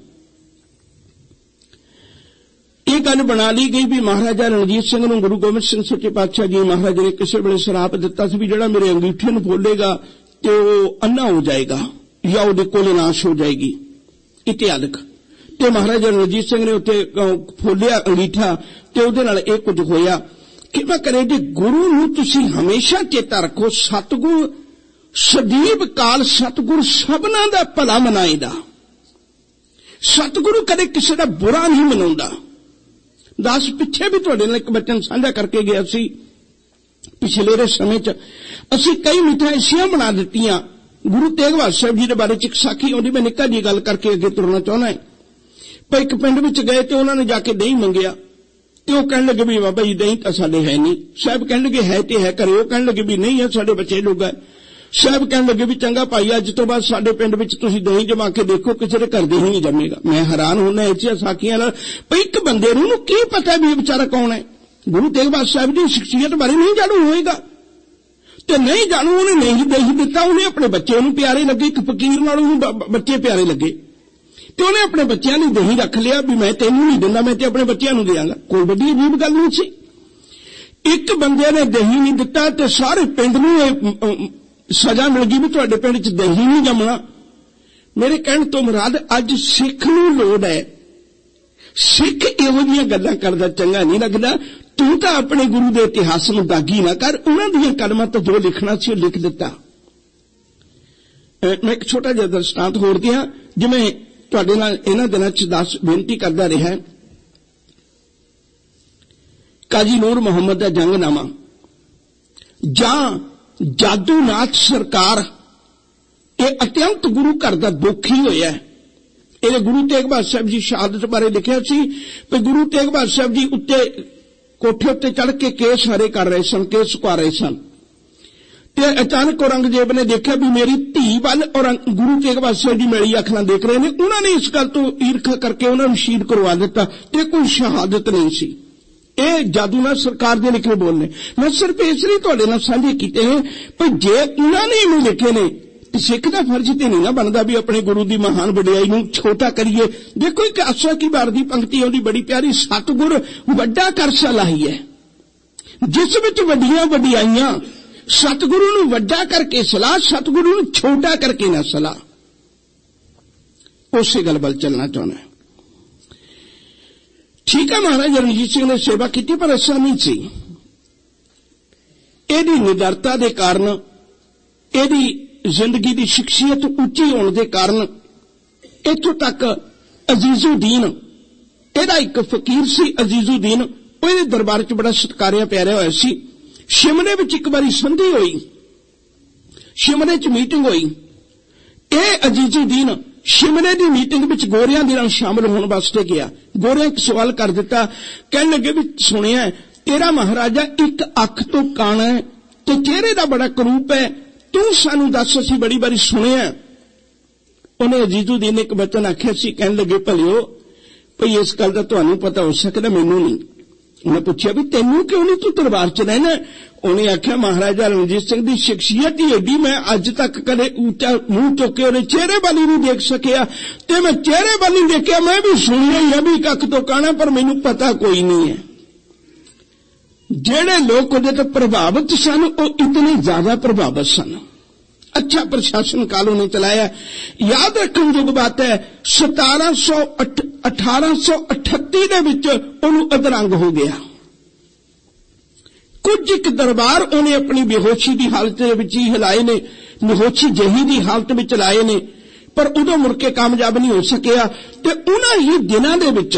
ਇਹ ਗੱਲ ਬਣਾ ਲਈ ਗਈ ਵੀ ਮਹਾਰਾਜਾ ਰਣਜੀਤ ਸਿੰਘ ਨੂੰ ਗੁਰੂ ਗੋਬਿੰਦ ਸਿੰਘ ਸੱਚੇ ਪਾਤਸ਼ਾਹ ਜੀ ਮਹਾਰਾਜ ਨੇ ਕਿਸੇ ਵੇਲੇ ਸ਼ਰਾਪ ਦਿੱਤਾ ਸੀ ਵੀ ਜਿਹੜਾ ਮੇਰੇ ਅੰਗੀਠੇ ਨੂੰ ਫੋਲੇਗਾ ਤੇ ਉਹ ਅੰਨਾ ਹੋ ਜਾਏਗਾ ਜਾਂ ਉਹਦੇ ਕੋਲੇ ਨਾਸ਼ ਹੋ ਜਾਏਗੀ ਇਤਿਆਦਿਕ। ਤੇ ਮਹਾਰਾਜਾ ਰਣਜੀਤ ਸਿੰਘ ਨੇ ਉੱਤੇ ਫੋਲਿਆ ਅੰਗੀਠਾ ਤੇ ਉਹਦੇ ਨਾਲ ਇਹ ਕੁਝ ਹੋਇਆ। ਕਿਵੇਂ ਕਰੇ ਜੀ ਗੁਰੂ ਨੂੰ ਤੁਸੀਂ ਹਮੇਸ਼ਾ ਚੇਤਾ ਰੱਖੋ, ਸਤਿਗੁਰ ਸਦੀਵ ਕਾਲ ਸਤਿਗੁਰ ਸਭਨਾਂ ਦਾ ਭਲਾ ਮਨਾਏਦਾ। ਸਤਿਗੁਰੂ ਕਦੇ ਕਿਸੇ ਦਾ ਬੁਰਾ ਨਹੀਂ ਮਨਾਉਂਦਾ। दास पिछे भी तुहाडे नाल एक बचन साझा करके गया सी। पिछले समय च असीं कई मिठां ऐसियां बना दित्तियां। गुरु तेग बहादुर साहब जी दे बारे च एक साखी आउंदी, मैं निक्का जी गल करके अगे तुरना चाहुंदा है। पर एक पिंड विच गए ते उन्हां ने जाके दही मंगिया ते ओह कहण लगे भी बाबा जी दही तां साडे है नहीं। साहब कहण लगे है ते है घरे, ओह कहण लगे भी नहीं है साडे बच्चे लोग है। साहब कहण लगे भी चंगा भाई अज तो बाद साडे पिंड विच तुसीं दही जमा के देखो किसी दे घर दही नहीं जमेगा। मैं हैरान होना ऐसी साखियां नाल भई एक बंदे नूं की पता भी बेचारा कौन है। गुरु तेग बहादुर साहब दी शख्सियत बारे नहीं जाणू होएगा ते नहीं जाणू उहने नहीं दही दिता, उहने अपने बच्चे नूं प्यारे लगे, एक फकीर नाल उहनूं बच्चे प्यारे लगे ते उहने अपने बच्चों ने दही रख लिया भी मैं तैनूं नहीं दिंदा, मैं ते अपने बच्चों नूं देवांगा। कोई वड्डी अजीब गल नहीं सी। एक बंदे ने दही नहीं दिता ते सारे पिंड नूं सजा मिल गई भी तुहाडे पिंड च दही नहीं जमना। मेरे कहण तो मुराद अज सिख नूं लोड़ है। सिख इहो जिहियां गल्लां करदा चंगा नहीं लगदा। तू तां अपने गुरु दे इतिहास नूं दागी ना कर, उन्हां दीयां कलमां तो जो लिखना सी लिख दिता। मैं एक छोटा जिहा दृष्टांत होर दियां जिवें तुहाडे नाल इन्हां दिनां च दास बेनती करदा रिहा। काजी नूर मुहम्मद दा जंगनामा जां जादूनाथ सरकार ये अत्यंत गुरु घर का दुख ही होया। ये गुरु तेग बहादुर साहब जी शहादत बारे लिखिया सी कि गुरु तेग बहादुर साहब जी उत्ते कोठे उत्ते चढ़ के केस हरे कर रहे सन, केस सुका रहे सन ते अचानक औरंगजेब ने देखा भी मेरी धी वल और गुरु तेग बहादुर साहब जी मेरी अख नाल देख रहे हैं। उन्होंने इस गल तो ईर्खा करके उन्होंने शहीद करवा दिता ते कोई शहादत नहीं सी। ये जादूनाथ सरकार दे लिखे बोल ने। मैं सिर्फ इसलिए तुहाडे नाल साझे कीते हैं पर जे उन्होंने इवें लिखे ने तो सिख दा फर्ज ते नहीं ना बनदा भी अपने गुरु दी महान वडियाई नूं छोटा करिए। देखो एक आसा की बार दी पंक्ति आउंदी बड़ी प्यारी, सतगुर वड्डा कर सलाही है जिस विच वड्डियां वडियाईयां। सतगुरु नूं वड्डा करके सलाह, सतगुरु नूं छोटा करके ना सलाह। उसे गल वल चलना चाहुंदा है। ठीक है, महाराजा रणजीत सिंह ने सेवा की पर ऐसा नहीं सी। एदी निडरता के कारण, एदी जिंदगी की शख्सियत उच्ची होने के कारण इत्थों तक अजीजुद्दीन एदा एक फकीर सी अजीजुद्दीन, ओहदे दरबार च बड़ा सत्कारिया प्यारा होया सी। शिमले विच एक बारी संधि हुई, शिमले च मीटिंग हुई। ये अजीजुद्दीन शिमले की मीटिंग विच गोरियां दे नाल शामिल होने वास्ते गया। गोरियां एक सवाल कर दिता, कहने लगे भी सुनिया तेरा महाराजा एक अख तो काना है ते चेहरे का बड़ा करूप है, तू सानू दस असीं बड़ी बारी सुनिया। उन्हें अजीजुद्दीन ने एक वचन आख्या सी, कहने लगे भलियो भई इस गल दा तुहानू पता हो सकदा मैनू नहीं। उन्हें पूछा भी तेनू क्यों नहीं, तू दरबार च रहना। उन्हें आख्या महाराजा रणजीत सिंह की शख्सियत ही एडी मैं अज तक कदे ऊंचा मुंह चुक के उन्हें चेहरे वाली नहीं देख सकिया ते मैं चेहरे वाली देखिया। मैं भी सुनिया ही अभी कख तो कहना पर मैनू पता कोई नहीं है। जेड़े लोग उहदे ते प्रभावित सन वो इतने ज्यादा प्रभावित सन। अच्छा प्रशासन काल उन्हें चलाया। याद रखने जोग बात है सतारह सौ अठारह सौ अठत्ती दे विच उहनूं अधरंग हो गया। कुछ एक दरबार उन्हें अपनी बेहोशी की हालत ही हिलाए ने, बेहोशी जही की हालत में लाए ने, पर उदों मुड़ के कामयाब नहीं हो सकिया। ते उन्हां ही दिनां दे विच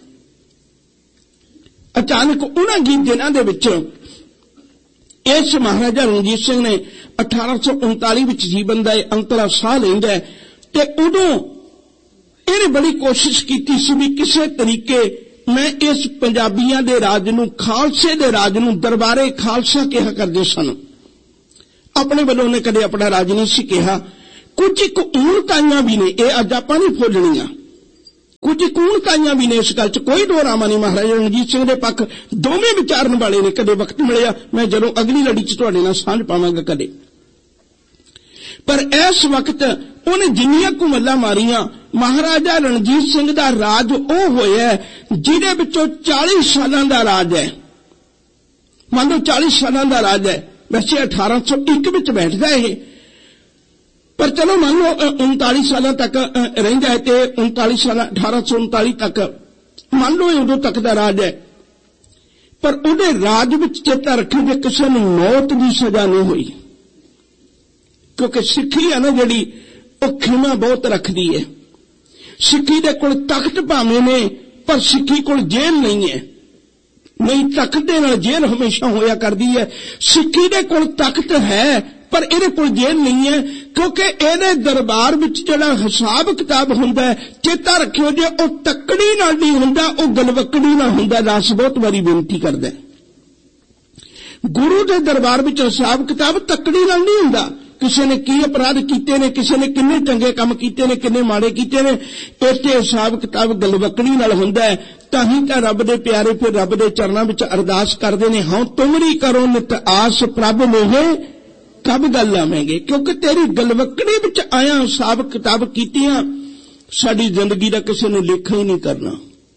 अचानक उन्हां ही दिनां दे विच इस महाराजा रणजीत सिंह ने अठारह सौ उनताली विच जीवन का अंतरा साह लैंदा है ते उदों इहने बड़ी कोशिश कीती सी भी किसी तरीके मैं इस पंजाबियों के राज नूं, खालसे दे राज नूं दरबारे खालसा कहा करदे सन। अपने वालों ने कदे अपना राज नहीं सी कहा। कुछ एक ऊणताइयां भी ने, ये अज आपां नहीं भुलणीआं। कुछ एक ऊणताइयां भी ने, इस गल च कोई दोरामा नहीं। महाराजा रणजीत सिंह दे पक्ष दोवें विचारन वाले ने। कदे वक्त मिलिया मैं जदों अगली लड़ी च तुहाडे नाल सांझ पावांगा कदे। पर इस वक्त उन्हें जिन्नियां कु मल्लां मारियां, महाराजा रणजीत सिंह दा राज वो होया जिहदे विचों चालीस सालां दा राज है। मान लो चालीस सालां दा राज है, वैसे अठारह सौ एक विच बैठदा है, पर चलो मान लो उनताली साल तक रहिंदा है ते उनताली साल अठारह सौ उनताली तक मान लो उदों तक दा राज है। पर उहदे राज विच चेता रखो जे किसी नूं मौत की सजा नहीं हुई, क्योंकि सिक्खी है ना जिहड़ी वो खीमा बहुत रखदी है। सिक्खी दे कोल तख्त भावें ने पर सिक्खी कोल जेल नहीं है, नहीं तख्त दे नाल जेल हमेशा होया करदी है। सिक्खी दे कोल तख्त है पर इहदे कोल जेल नहीं है, क्योंकि इहदे दरबार विच जिहड़ा हिसाब किताब हुंदा है, चेता रखियो जे ओ तकड़ी नाल नहीं हुंदा, ओ गलवकड़ी नाल हुंदा। दास बहुत वारी बेनती करदा है, गुरु दे दरबार विच हिसाब किताब तकड़ी नाल नहीं हुंदा। किसी ने की अपराध कीते ने, किसी ने किन्ने चंगे काम कीते ने, किन्ने माड़े कीते ने, इत्थे हिसाब किताब गलवकड़ी नाल हुंदा है। ताही तां रब दे प्यारे फिर रब दे चरणां विच अरदास करदे ने, हाँ तुमरी करो नित आस प्रभ मोहे कब गल आवेंगे, क्योंकि तेरी गलवकड़ी विच आया हिसाब किताब कीतियां साडी जिंदगी दा किसी ने लेखा ही नहीं करना।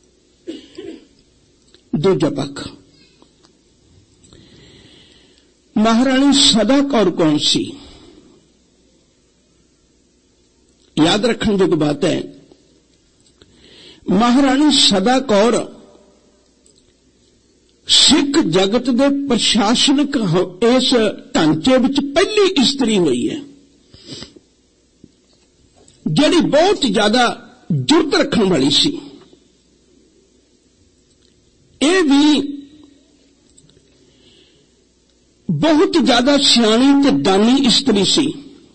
दूजा पक्ष, महाराणी सदा कौर कौन सी? याद रखने जोग बात है, महाराणी सदा कौर सिख जगत दे प्रशासनिक इस ढांचे विच पहली इस्त्री हुई है, जिहड़ी बहुत ज्यादा जुरत रखने वाली सी। ये भी बहुत ज्यादा सियाणी ते दानी इस्त्री सी।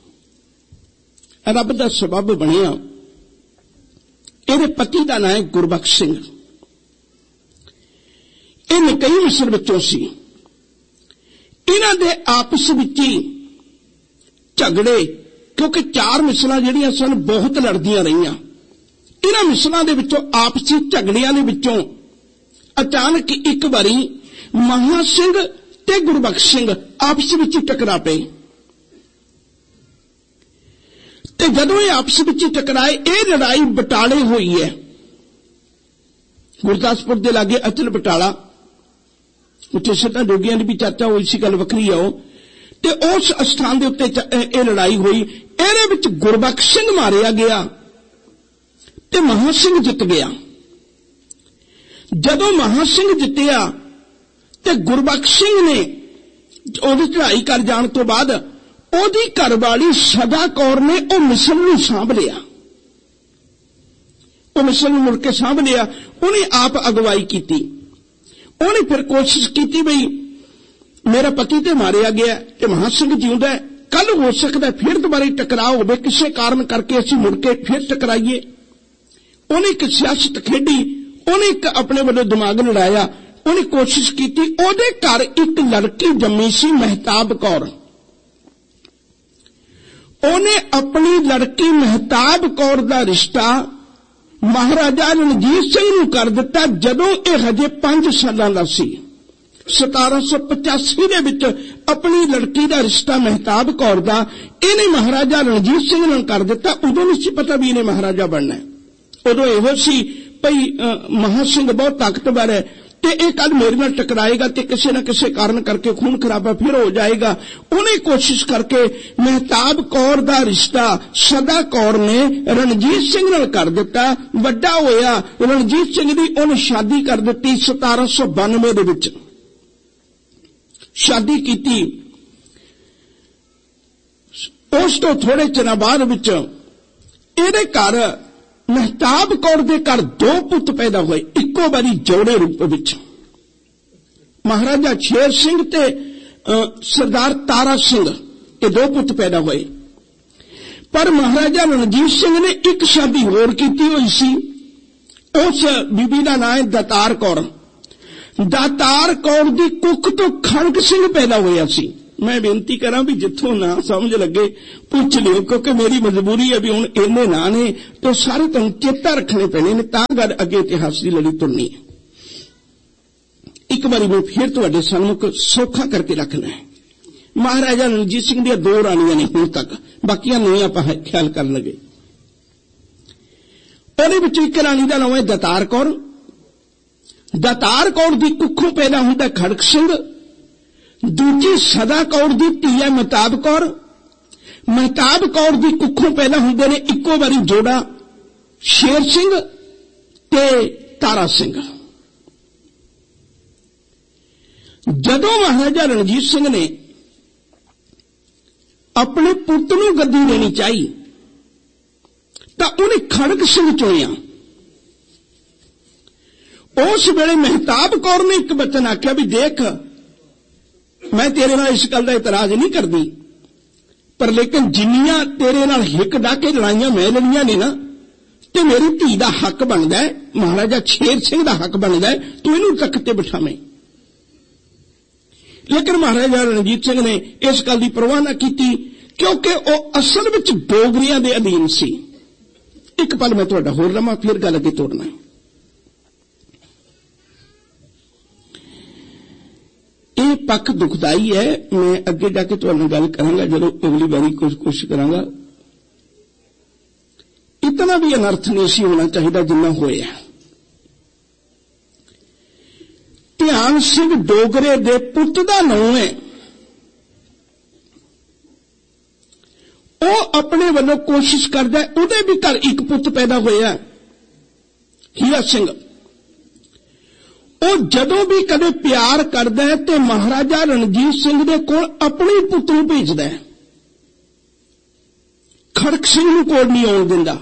रब दा सबब बनिया, इहदे पति का नाम है गुरबख्श सिंह। ये निकई मिसर विचों सी। इन्हां दे आपस विच ही झगड़े, क्योंकि चार मिसलां जिहड़ियां सन बहुत लड़दियां रहियां। इन्हां मिसलां दे विचों आपसी झगड़ियां दे विचों अचानक एक बारी महा सिंह ते गुरबख्श सिंह आपस विच टकरा पे। ते जदों ये आपस विच टकराए, ये लड़ाई बटाले हुई है। गुरदासपुर दे लागे अचल बटाला, उत्थे सिद्धां जोगियां दी भी चर्चा हुई सी, गल वखरी है वो। ते उस स्थान दे उत्ते ये लड़ाई हुई। इहदे विच गुरबख्श सिंह मारिया गया ते महा सिंह जित गया। जदों महा सिंह जितया ते गुरबख्श सिंह ने ओहदी चढ़ाई कर जाण तो बाद ओहदी घरवाली सदा कौर ने ओ मिसल नूं सांभ लिया। ओ मिसल नूं मुड़ के सांभ लिया। उन्हें आप अगवाई की। उन्हें फिर कोशिश की बई मेरा पति ते मारिया गया ते महा सिंह जिउंदा है, कल हो सकता फिर दोबारा टकराव होवे, किसी कारण करके असीं मुड़ के फिर टकराइए। उन्हें एक सियासत खेडी, उन्हें एक अपने वालों दिमाग लड़ाया। उन्हें कोशिश की, ओहदे घर एक लड़की जम्मी सी महताब कौर। उन्हें अपनी लड़की महताब कौर दा रिश्ता महाराजा रणजीत सिंह नूं कर दिता जदों यह हजे पांच सालां दा सी। सतारा सौ पचासी दे विच अपनी लड़की दा रिश्ता महताब कौर दा इन्हें महाराजा रणजीत सिंह नाल कर दिता। उदों नहीं सी पता भी इन्हें महाराजा बनना है। उदों इहो सी भई महा सिंह बहुत ताकतवर है ते एक कल मेरे नाल टकराएगा ते किसी न किसी कारण करके खून खराबा फिर हो जाएगा। उन्हें कोशिश करके महताब कौर दा रिश्ता सदा कौर ने रणजीत सिंह नाल कर दिता। वड्डा होया, रणजीत सिंह दी उन्हें शादी कर दी सतारा सौ बानवे दे विच शादी की। उस तो थोड़े चिरां बाद विच इहदे घर महताब कौर दे घर दो पुत पैदा हुए, इक्को बारी जोड़े रूप विच। महाराजा शेर सिंह ते सरदार तारा सिंह ये दो पुत पैदा हुए। पर महाराजा रणजीत सिंह ने एक शादी होर की हुई सी। उस बीबी का नाम है दातार कौर। दातार कौर दी कुख तो खड़ग सिंह पैदा होया सी। मैं बेनती करा भी जिथों ना समझ लगे पूछ लियो, क्योंकि मेरी मजबूरी है भी हुण इन्ने ना ने तो सारे तुहानूं चेता रखने पैने ने, तां गल अगे इतिहास की लड़ी तुरनी है। एक बारी मैं फिर तुहाडे सन्मुख सौखा करके रखना है। महाराजा रणजीत सिंह दी दो रानियां ने हुण तक, ਬਾਕੀਆਂ ਨਹੀਂ ਆਪਾਂ ਖਿਆਲ ਕਰਨ ਲੱਗੇ। ਉਹਦੇ ਵਿੱਚੋਂ ਇੱਕ ਰਾਣੀ ਦਾ ਨਾਮ ਹੈ ਦਾਤਾਰ ਕੌਰ। ਦਾਤਾਰ ਕੌਰ ਦੀ ਕੁੱਖੋਂ ਪੈਦਾ ਹੁੰਦਾ ਖੜਕ ਸਿੰਘ। ਦੂਜੀ ਸਦਾ ਕੌਰ ਦੀ ਧੀ ਹੈ ਮਹਿਤਾਬ ਕੌਰ। ਮਹਿਤਾਬ ਕੌਰ ਦੀ ਕੁੱਖੋਂ ਪੈਦਾ ਹੁੰਦੇ ਨੇ ਇੱਕੋ ਵਾਰੀ ਜੋੜਾ ਸ਼ੇਰ ਸਿੰਘ ਤੇ ਤਾਰਾ ਸਿੰਘ। ਜਦੋਂ ਮਹਾਰਾਜਾ ਰਣਜੀਤ ਸਿੰਘ ਨੇ ਆਪਣੇ ਪੁੱਤ ਨੂੰ ਗੱਦੀ ਦੇਣੀ ਚਾਹੀ ਤਾਂ ਉਹਨੇ ਖੜਕ ਸਿੰਘ ਚੁਣਿਆ। ਉਸ ਵੇਲੇ ਮਹਿਤਾਬ ਕੌਰ ਨੇ ਇੱਕ ਬਚਨ ਆਖਿਆ ਵੀ ਦੇਖ, ਮੈਂ ਤੇਰੇ ਨਾਲ ਇਸ ਗੱਲ ਦਾ ਇਤਰਾਜ਼ ਨਹੀਂ ਕਰਦੀ, ਪਰ ਲੇਕਿਨ ਜਿੰਨੀਆਂ ਤੇਰੇ ਨਾਲ ਹਿੱਕ ਡਾ ਕੇ ਲੜਾਈਆਂ ਮੈਂ ਲੜੀਆਂ ਨੇ ਨਾ, ਤੇ ਮੇਰੀ ਧੀ ਦਾ ਹੱਕ ਬਣਦਾ ਹੈ, ਮਹਾਰਾਜਾ ਸ਼ੇਰ ਸਿੰਘ ਦਾ ਹੱਕ ਬਣਦਾ ਹੈ, ਤੂੰ ਇਹਨੂੰ ਤਖਤ ਤੇ ਬਿਠਾਵੇਂ। ਲੇਕਿਨ ਮਹਾਰਾਜਾ ਰਣਜੀਤ ਸਿੰਘ ਨੇ ਇਸ ਗੱਲ ਦੀ ਪਰਵਾਹ ਨਾ ਕੀਤੀ, ਕਿਉਂਕਿ ਉਹ ਅਸਲ ਵਿੱਚ ਡੋਗਰਿਆਂ ਦੇ ਅਧੀਨ ਸੀ। ਇੱਕ ਪਲ ਮੈਂ ਤੁਹਾਡਾ ਹੋਰ ਲਵਾਂ, ਫਿਰ ਗੱਲ ਅੱਗੇ ਤੋਰਨਾ। ਇਹ ਪੱਖ ਦੁਖਦਾਈ ਹੈ। ਮੈਂ ਅੱਗੇ ਜਾ ਕੇ ਤੁਹਾਡੇ ਨਾਲ ਗੱਲ ਕਰਾਂਗਾ ਜਦੋਂ ਅਗਲੀ ਵਾਰੀ ਕੁਝ ਕੋਸ਼ਿਸ਼ ਕਰਾਂਗਾ। ਇਤਨਾ ਵੀ ਅਨਰਥ ਨਹੀਂ ਸੀ ਹੋਣਾ ਚਾਹੀਦਾ ਜਿੰਨਾ ਹੋਇਆ। ਧਿਆਨ ਸਿੰਘ ਡੋਗਰੇ ਦੇ ਪੁੱਤ ਦਾ ਨਾਮ ਹੈ। ਉਹ ਆਪਣੇ ਵੱਲੋਂ ਕੋਸ਼ਿਸ਼ ਕਰਦਾ, ਉਹਦੇ ਵੀ ਘਰ ਇੱਕ ਪੁੱਤ ਪੈਦਾ ਹੋਇਆ ਹੀਰਾ ਸਿੰਘ। ਉਹ ਜਦੋਂ ਵੀ ਕਦੇ ਪਿਆਰ ਕਰਦਾ ਹੈ ਤੇ ਮਹਾਰਾਜਾ ਰਣਜੀਤ ਸਿੰਘ ਦੇ ਕੋਲ ਆਪਣੇ ਪੁੱਤ ਨੂੰ ਭੇਜਦਾ ਹੈ, ਖੜਕ ਸਿੰਘ ਨੂੰ ਕੋਲ ਨਹੀਂ ਆਉਣ ਦਿੰਦਾ।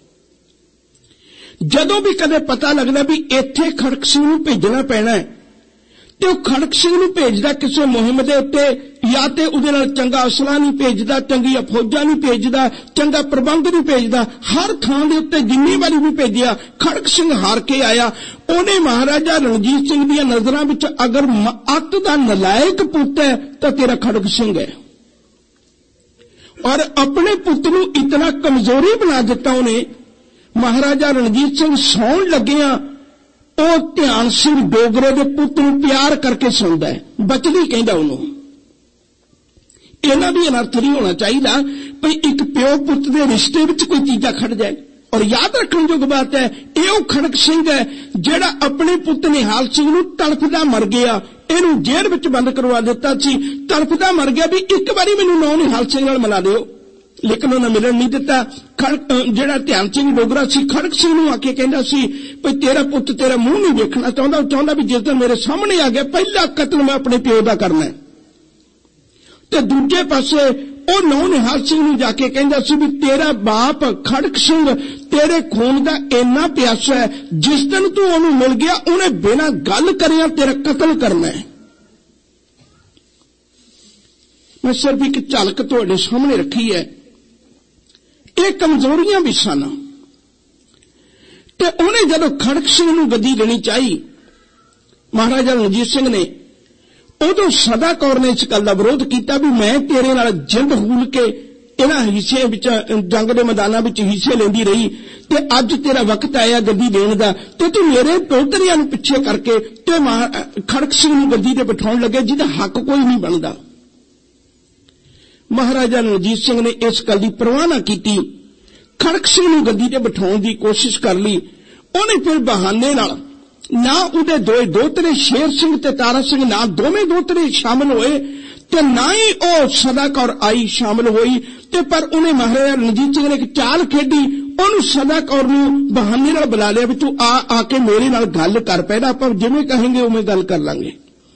ਜਦੋਂ ਵੀ ਕਦੇ ਪਤਾ ਲੱਗਦਾ ਵੀ ਇੱਥੇ ਖੜਕ ਸਿੰਘ ਨੂੰ ਭੇਜਣਾ ਪੈਣਾ ਹੈ ਤੇ ਉਹ ਖੜਕ ਸਿੰਘ ਨੂੰ ਭੇਜਦਾ ਕਿਸੇ ਮੁਹਿੰਮ ਦੇ ਉੱਤੇ, ਜਾਂ ਤੇ ਉਹਦੇ ਨਾਲ ਚੰਗਾ ਅਸਲਾ ਨਹੀਂ ਭੇਜਦਾ, ਚੰਗੀਆਂ ਫੌਜਾਂ ਨਹੀਂ ਭੇਜਦਾ, ਚੰਗਾ ਪ੍ਰਬੰਧ ਨਹੀਂ ਭੇਜਦਾ। ਹਰ ਥਾਂ ਦੇ ਉੱਤੇ ਜਿੰਨੀ ਵਾਰੀ ਵੀ ਭੇਜਿਆ ਖੜਕ ਸਿੰਘ ਹਾਰ ਕੇ ਆਇਆ। ਉਹਨੇ ਮਹਾਰਾਜਾ ਰਣਜੀਤ ਸਿੰਘ ਦੀਆਂ ਨਜ਼ਰਾਂ ਵਿੱਚ ਅਗਰ ਅੱਤ ਦਾ ਨਲਾਇਕ ਪੁੱਤ ਹੈ ਤਾਂ ਤੇਰਾ ਖੜਕ ਸਿੰਘ ਹੈ। ਔਰ ਆਪਣੇ ਪੁੱਤ ਨੂੰ ਇਤਨਾ ਕਮਜ਼ੋਰੀ ਬਣਾ ਦਿੱਤਾ ਉਹਨੇ। ਮਹਾਰਾਜਾ ਰਣਜੀਤ ਸਿੰਘ ਸੌਣ ਲੱਗਿਆ, ਉਹ ਧਿਆਨ ਸਿੰਘ ਡੋਗਰੇ ਦੇ ਪੁੱਤ ਨੂੰ ਪਿਆਰ ਕਰਕੇ ਸੁਣਦਾ ਹੈ, ਬਚਦੀ ਕਹਿੰਦਾ ਉਹਨੂੰ। ਇਹਨਾਂ ਵੀ ਅਨਰਥ ਨਹੀਂ ਹੋਣਾ ਚਾਹੀਦਾ ਭਈ ਇੱਕ ਪਿਓ ਪੁੱਤ ਦੇ ਰਿਸ਼ਤੇ ਵਿੱਚ ਕੋਈ ਤੀਜਾ ਖੜ ਜਾਏ। ਔਰ ਯਾਦ ਰੱਖਣ ਯੋਗ ਬਾਤ ਹੈ, ਇਹ ਉਹ ਖੜਕ ਸਿੰਘ ਹੈ ਜਿਹੜਾ ਆਪਣੇ ਪੁੱਤ ਨਿਹਾਲ ਸਿੰਘ ਨੂੰ ਤੜਫਦਾ ਮਰ ਗਿਆ। ਇਹਨੂੰ ਜੇਲ੍ਹ ਵਿੱਚ ਬੰਦ ਕਰਵਾ ਦਿੱਤਾ ਸੀ, ਤੜਫਦਾ ਮਰ ਗਿਆ ਵੀ ਇੱਕ ਵਾਰੀ ਮੈਨੂੰ ਨੌ ਨਿਹਾਲ ਸਿੰਘ ਨਾਲ ਮਿਲਾ ਦਿਓ, ਲੇਕਿਨ ਉਹਨੇ ਮਿਲਣ ਨਹੀਂ ਦਿੱਤਾ। ਖੜਕ ਜਿਹੜਾ ਧਿਆਨ ਸਿੰਘ ਡੋਗਰਾ ਸੀ, ਖੜਕ ਸਿੰਘ ਨੂੰ ਆ ਕੇ ਕਹਿੰਦਾ ਸੀ ਭਈ ਤੇਰਾ ਪੁੱਤ ਤੇਰਾ ਮੂੰਹ ਨਹੀਂ ਵੇਖਣਾ ਚਾਹੁੰਦਾ, ਉਹ ਚਾਹੁੰਦਾ ਵੀ ਜਿਸ ਦਿਨ ਮੇਰੇ ਸਾਹਮਣੇ ਆ ਗਿਆ ਪਹਿਲਾ ਕਤਲ ਮੈਂ ਆਪਣੇ ਪਿਓ ਦਾ ਕਰਨਾ। ਤੇ ਦੂਜੇ ਪਾਸੇ ਉਹ ਨੌ ਨਿਹਾਲ ਸਿੰਘ ਨੂੰ ਜਾ ਕੇ ਕਹਿੰਦਾ ਸੀ ਵੀ ਤੇਰਾ ਬਾਪ ਖੜਕ ਸਿੰਘ ਤੇਰੇ ਖੂਨ ਦਾ ਇੰਨਾ ਪਿਆਸਾ ਹੈ, ਜਿਸ ਦਿਨ ਤੂੰ ਉਹਨੂੰ ਮਿਲ ਗਿਆ ਉਹਨੇ ਬਿਨਾਂ ਗੱਲ ਕਰਿਆ ਤੇਰਾ ਕਤਲ ਕਰਨਾ ਹੈ। ਮੈਂ ਸਿਰਫ ਇੱਕ ਝਲਕ ਤੁਹਾਡੇ ਸਾਹਮਣੇ ਰੱਖੀ ਹੈ। ਇਹ ਕਮਜ਼ੋਰੀਆਂ ਵੀ ਸਨ। ਤੇ ਉਹਨੇ ਜਦੋਂ ਖੜਕ ਸਿੰਘ ਨੂੰ ਗੱਦੀ ਦੇਣੀ ਚਾਹੀ ਮਹਾਰਾਜਾ ਰਣਜੀਤ ਸਿੰਘ ਨੇ, ਉਦੋਂ ਸਦਾ ਕੌਰ ਨੇ ਇਸ ਗੱਲ ਦਾ ਵਿਰੋਧ ਕੀਤਾ ਵੀ ਮੈਂ ਤੇਰੇ ਨਾਲ ਜਿੰਦ ਹੂਲ ਕੇ ਇਹਨਾਂ ਹਿੱਸੇ ਵਿੱਚ ਜੰਗ ਦੇ ਮੈਦਾਨਾਂ ਵਿੱਚ ਹਿੱਸੇ ਲੈਂਦੀ ਰਹੀ ਤੇ ਅੱਜ ਤੇਰਾ ਵਕਤ ਆਇਆ ਗੱਦੀ ਦੇਣ ਦਾ ਤੇ ਤੂੰ ਮੇਰੇ ਦੋਤਰੀਆਂ ਨੂੰ ਪਿੱਛੇ ਕਰਕੇ ਤੇ ਖੜਕ ਸਿੰਘ ਨੂੰ ਗੱਦੀ ਤੇ ਬਿਠਾਉਣ ਲੱਗੇ ਜਿਹਦਾ ਹੱਕ ਕੋਈ ਨਹੀਂ ਬਣਦਾ। ਮਹਾਰਾਜਾ ਰਣਜੀਤ ਸਿੰਘ ਨੇ ਇਸ ਗੱਲ ਦੀ ਪਰਵਾਹ ਨਾ ਕੀਤੀ, ਖੜਕ ਸਿੰਘ ਨੂੰ ਗੱਦੀ ਤੇ ਬਿਠਾਉਣ ਦੀ ਕੋਸ਼ਿਸ਼ ਕਰ ਲਈ। ਉਹਨੇ ਫਿਰ ਬਹਾਨੇ ਨਾਲ ਨਾ ਉਹਦੇ ਦੋਏ ਦੋਤਰੇ ਸ਼ੇਰ ਸਿੰਘ ਤੇ ਤਾਰਾ ਸਿੰਘ ਨਾ ਦੋਵੇਂ ਦੋਤਰੇ ਸ਼ਾਮਲ ਹੋਏ ਤੇ ਨਾ ਹੀ ਉਹ ਸਦਾ ਕੌਰ ਆਈ ਸ਼ਾਮਲ ਹੋਈ। ਤੇ ਪਰ ਉਹਨੇ ਮਹਾਰਾਜਾ ਰਣਜੀਤ ਸਿੰਘ ਨੇ ਇੱਕ ਚਾਲ ਖੇਡੀ, ਉਹਨੂੰ ਸਦਾ ਕੌਰ ਨੂੰ ਬਹਾਨੇ ਨਾਲ ਬੁਲਾ ਲਿਆ ਵੀ ਤੂੰ ਆ ਆ ਕੇ ਮੇਰੇ ਨਾਲ ਗੱਲ ਕਰ, ਪਹਿਲਾਂ ਆਪਾਂ ਜਿਵੇਂ ਕਹਾਂਗੇ ਉਵੇਂ ਗੱਲ ਕਰ ਲਾਂਗੇ।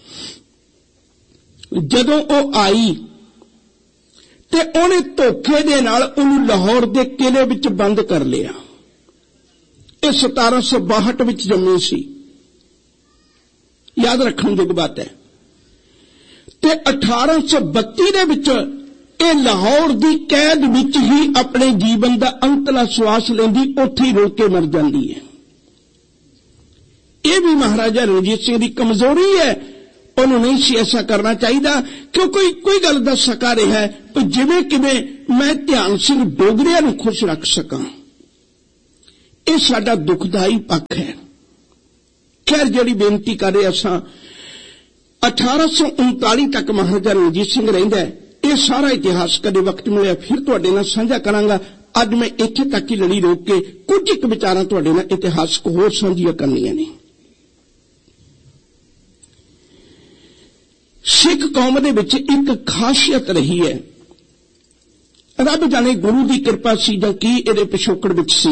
ਜਦੋਂ ਉਹ ਆਈ ਤੇ ਉਹਨੇ ਧੋਖੇ ਦੇ ਨਾਲ ਉਹਨੂੰ ਲਾਹੌਰ ਦੇ ਕਿਲੇ ਵਿੱਚ ਬੰਦ ਕਰ ਲਿਆ। ਇਹ ਸਤਾਰਾਂ ਸੌ ਬਾਹਠ ਵਿੱਚ ਜੰਮੀ ਸੀ, ਯਾਦ ਰੱਖਣ ਦੀ ਬਾਤ ਹੈ। ਤੇ ਅਠਾਰਾਂ ਸੌ ਬੱਤੀ ਦੇ ਵਿੱਚ ਇਹ ਲਾਹੌਰ ਦੀ ਕੈਦ ਵਿੱਚ ਹੀ ਆਪਣੇ ਜੀਵਨ ਦਾ ਅੰਤਲਾ ਸਵਾਸ ਲੈਂਦੀ, ਉੱਥੇ ਹੀ ਰੋ ਕੇ ਮਰ ਜਾਂਦੀ ਹੈ। ਇਹ ਵੀ ਮਹਾਰਾਜਾ ਰਣਜੀਤ ਸਿੰਘ ਦੀ ਕਮਜ਼ੋਰੀ ਹੈ। ਉਹਨੂੰ ਨਹੀਂ ਸੀ ਐਸਾ ਕਰਨਾ ਚਾਹੀਦਾ, ਕਿਉਂਕਿ ਕੋਈ ਗੱਲ ਦੱਸ ਸਕਾ ਰਿਹਾ ਹੈ ਕਿ ਜਿਵੇਂ ਕਿਵੇਂ ਮੈਂ ਧਿਆਨ ਸਿੰਘ ਡੋਗਰਿਆਂ ਨੂੰ ਖੁਸ਼ ਰੱਖ ਸਕਾਂ। ਇਹ ਸਾਡਾ ਦੁਖਦਾਈ ਪੱਖ ਹੈ। ਖੈਰ ਜਿਹੜੀ ਬੇਨਤੀ ਕਰ ਰਹੇ ਅਸਾਂ ਅਠਾਰਾਂ ਸੌ ਉਨਤਾਲੀ ਤੱਕ ਮਹਾਰਾਜਾ ਰਣਜੀਤ ਸਿੰਘ ਰਹਿੰਦਾ ਹੈ। ਇਹ ਸਾਰਾ ਇਤਿਹਾਸ ਕਦੇ ਵਕਤ ਮਿਲਿਆ ਫਿਰ ਤੁਹਾਡੇ ਨਾਲ ਸਾਂਝਾ ਕਰਾਂਗਾ। ਅੱਜ ਮੈਂ ਇੱਥੇ ਤੱਕ ਹੀ ਲੜੀ ਰੋਕ ਕੇ ਕੁਝ ਇੱਕ ਵਿਚਾਰਾਂ ਤੁਹਾਡੇ ਨਾਲ ਇਤਿਹਾਸਕ ਹੋਰ ਸਾਂਝੀਆਂ ਕਰਨੀਆਂ ਨੇ। ਸਿੱਖ ਕੌਮ ਦੇ ਵਿੱਚ ਇੱਕ ਖਾਸੀਅਤ ਰਹੀ ਹੈ, ਰੱਬ ਜਾਣੇ ਗੁਰੂ ਦੀ ਕਿਰਪਾ ਸੀ ਜਾਂ ਕੀ ਇਹਦੇ ਪਿਛੋਕੜ ਵਿੱਚ ਸੀ।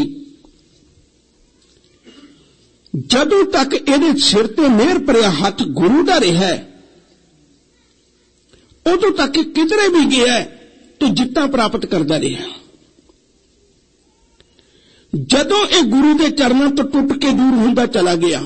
ਜਦੋਂ ਤੱਕ ਇਹਦੇ ਸਿਰ ਤੇ ਮਿਹਰ ਭਰਿਆ ਹੱਥ ਗੁਰੂ ਦਾ ਰਿਹਾ, ਉਦੋਂ ਤੱਕ ਕਿਧਰੇ ਵੀ ਗਿਆ ਤੇ ਜਿੱਤਾਂ ਪ੍ਰਾਪਤ ਕਰਦਾ ਰਿਹਾ। ਜਦੋਂ ਇਹ ਗੁਰੂ ਦੇ ਚਰਨਾਂ ਤੋਂ ਟੁੱਟ ਕੇ ਦੂਰ ਹੁੰਦਾ ਚਲਾ ਗਿਆ,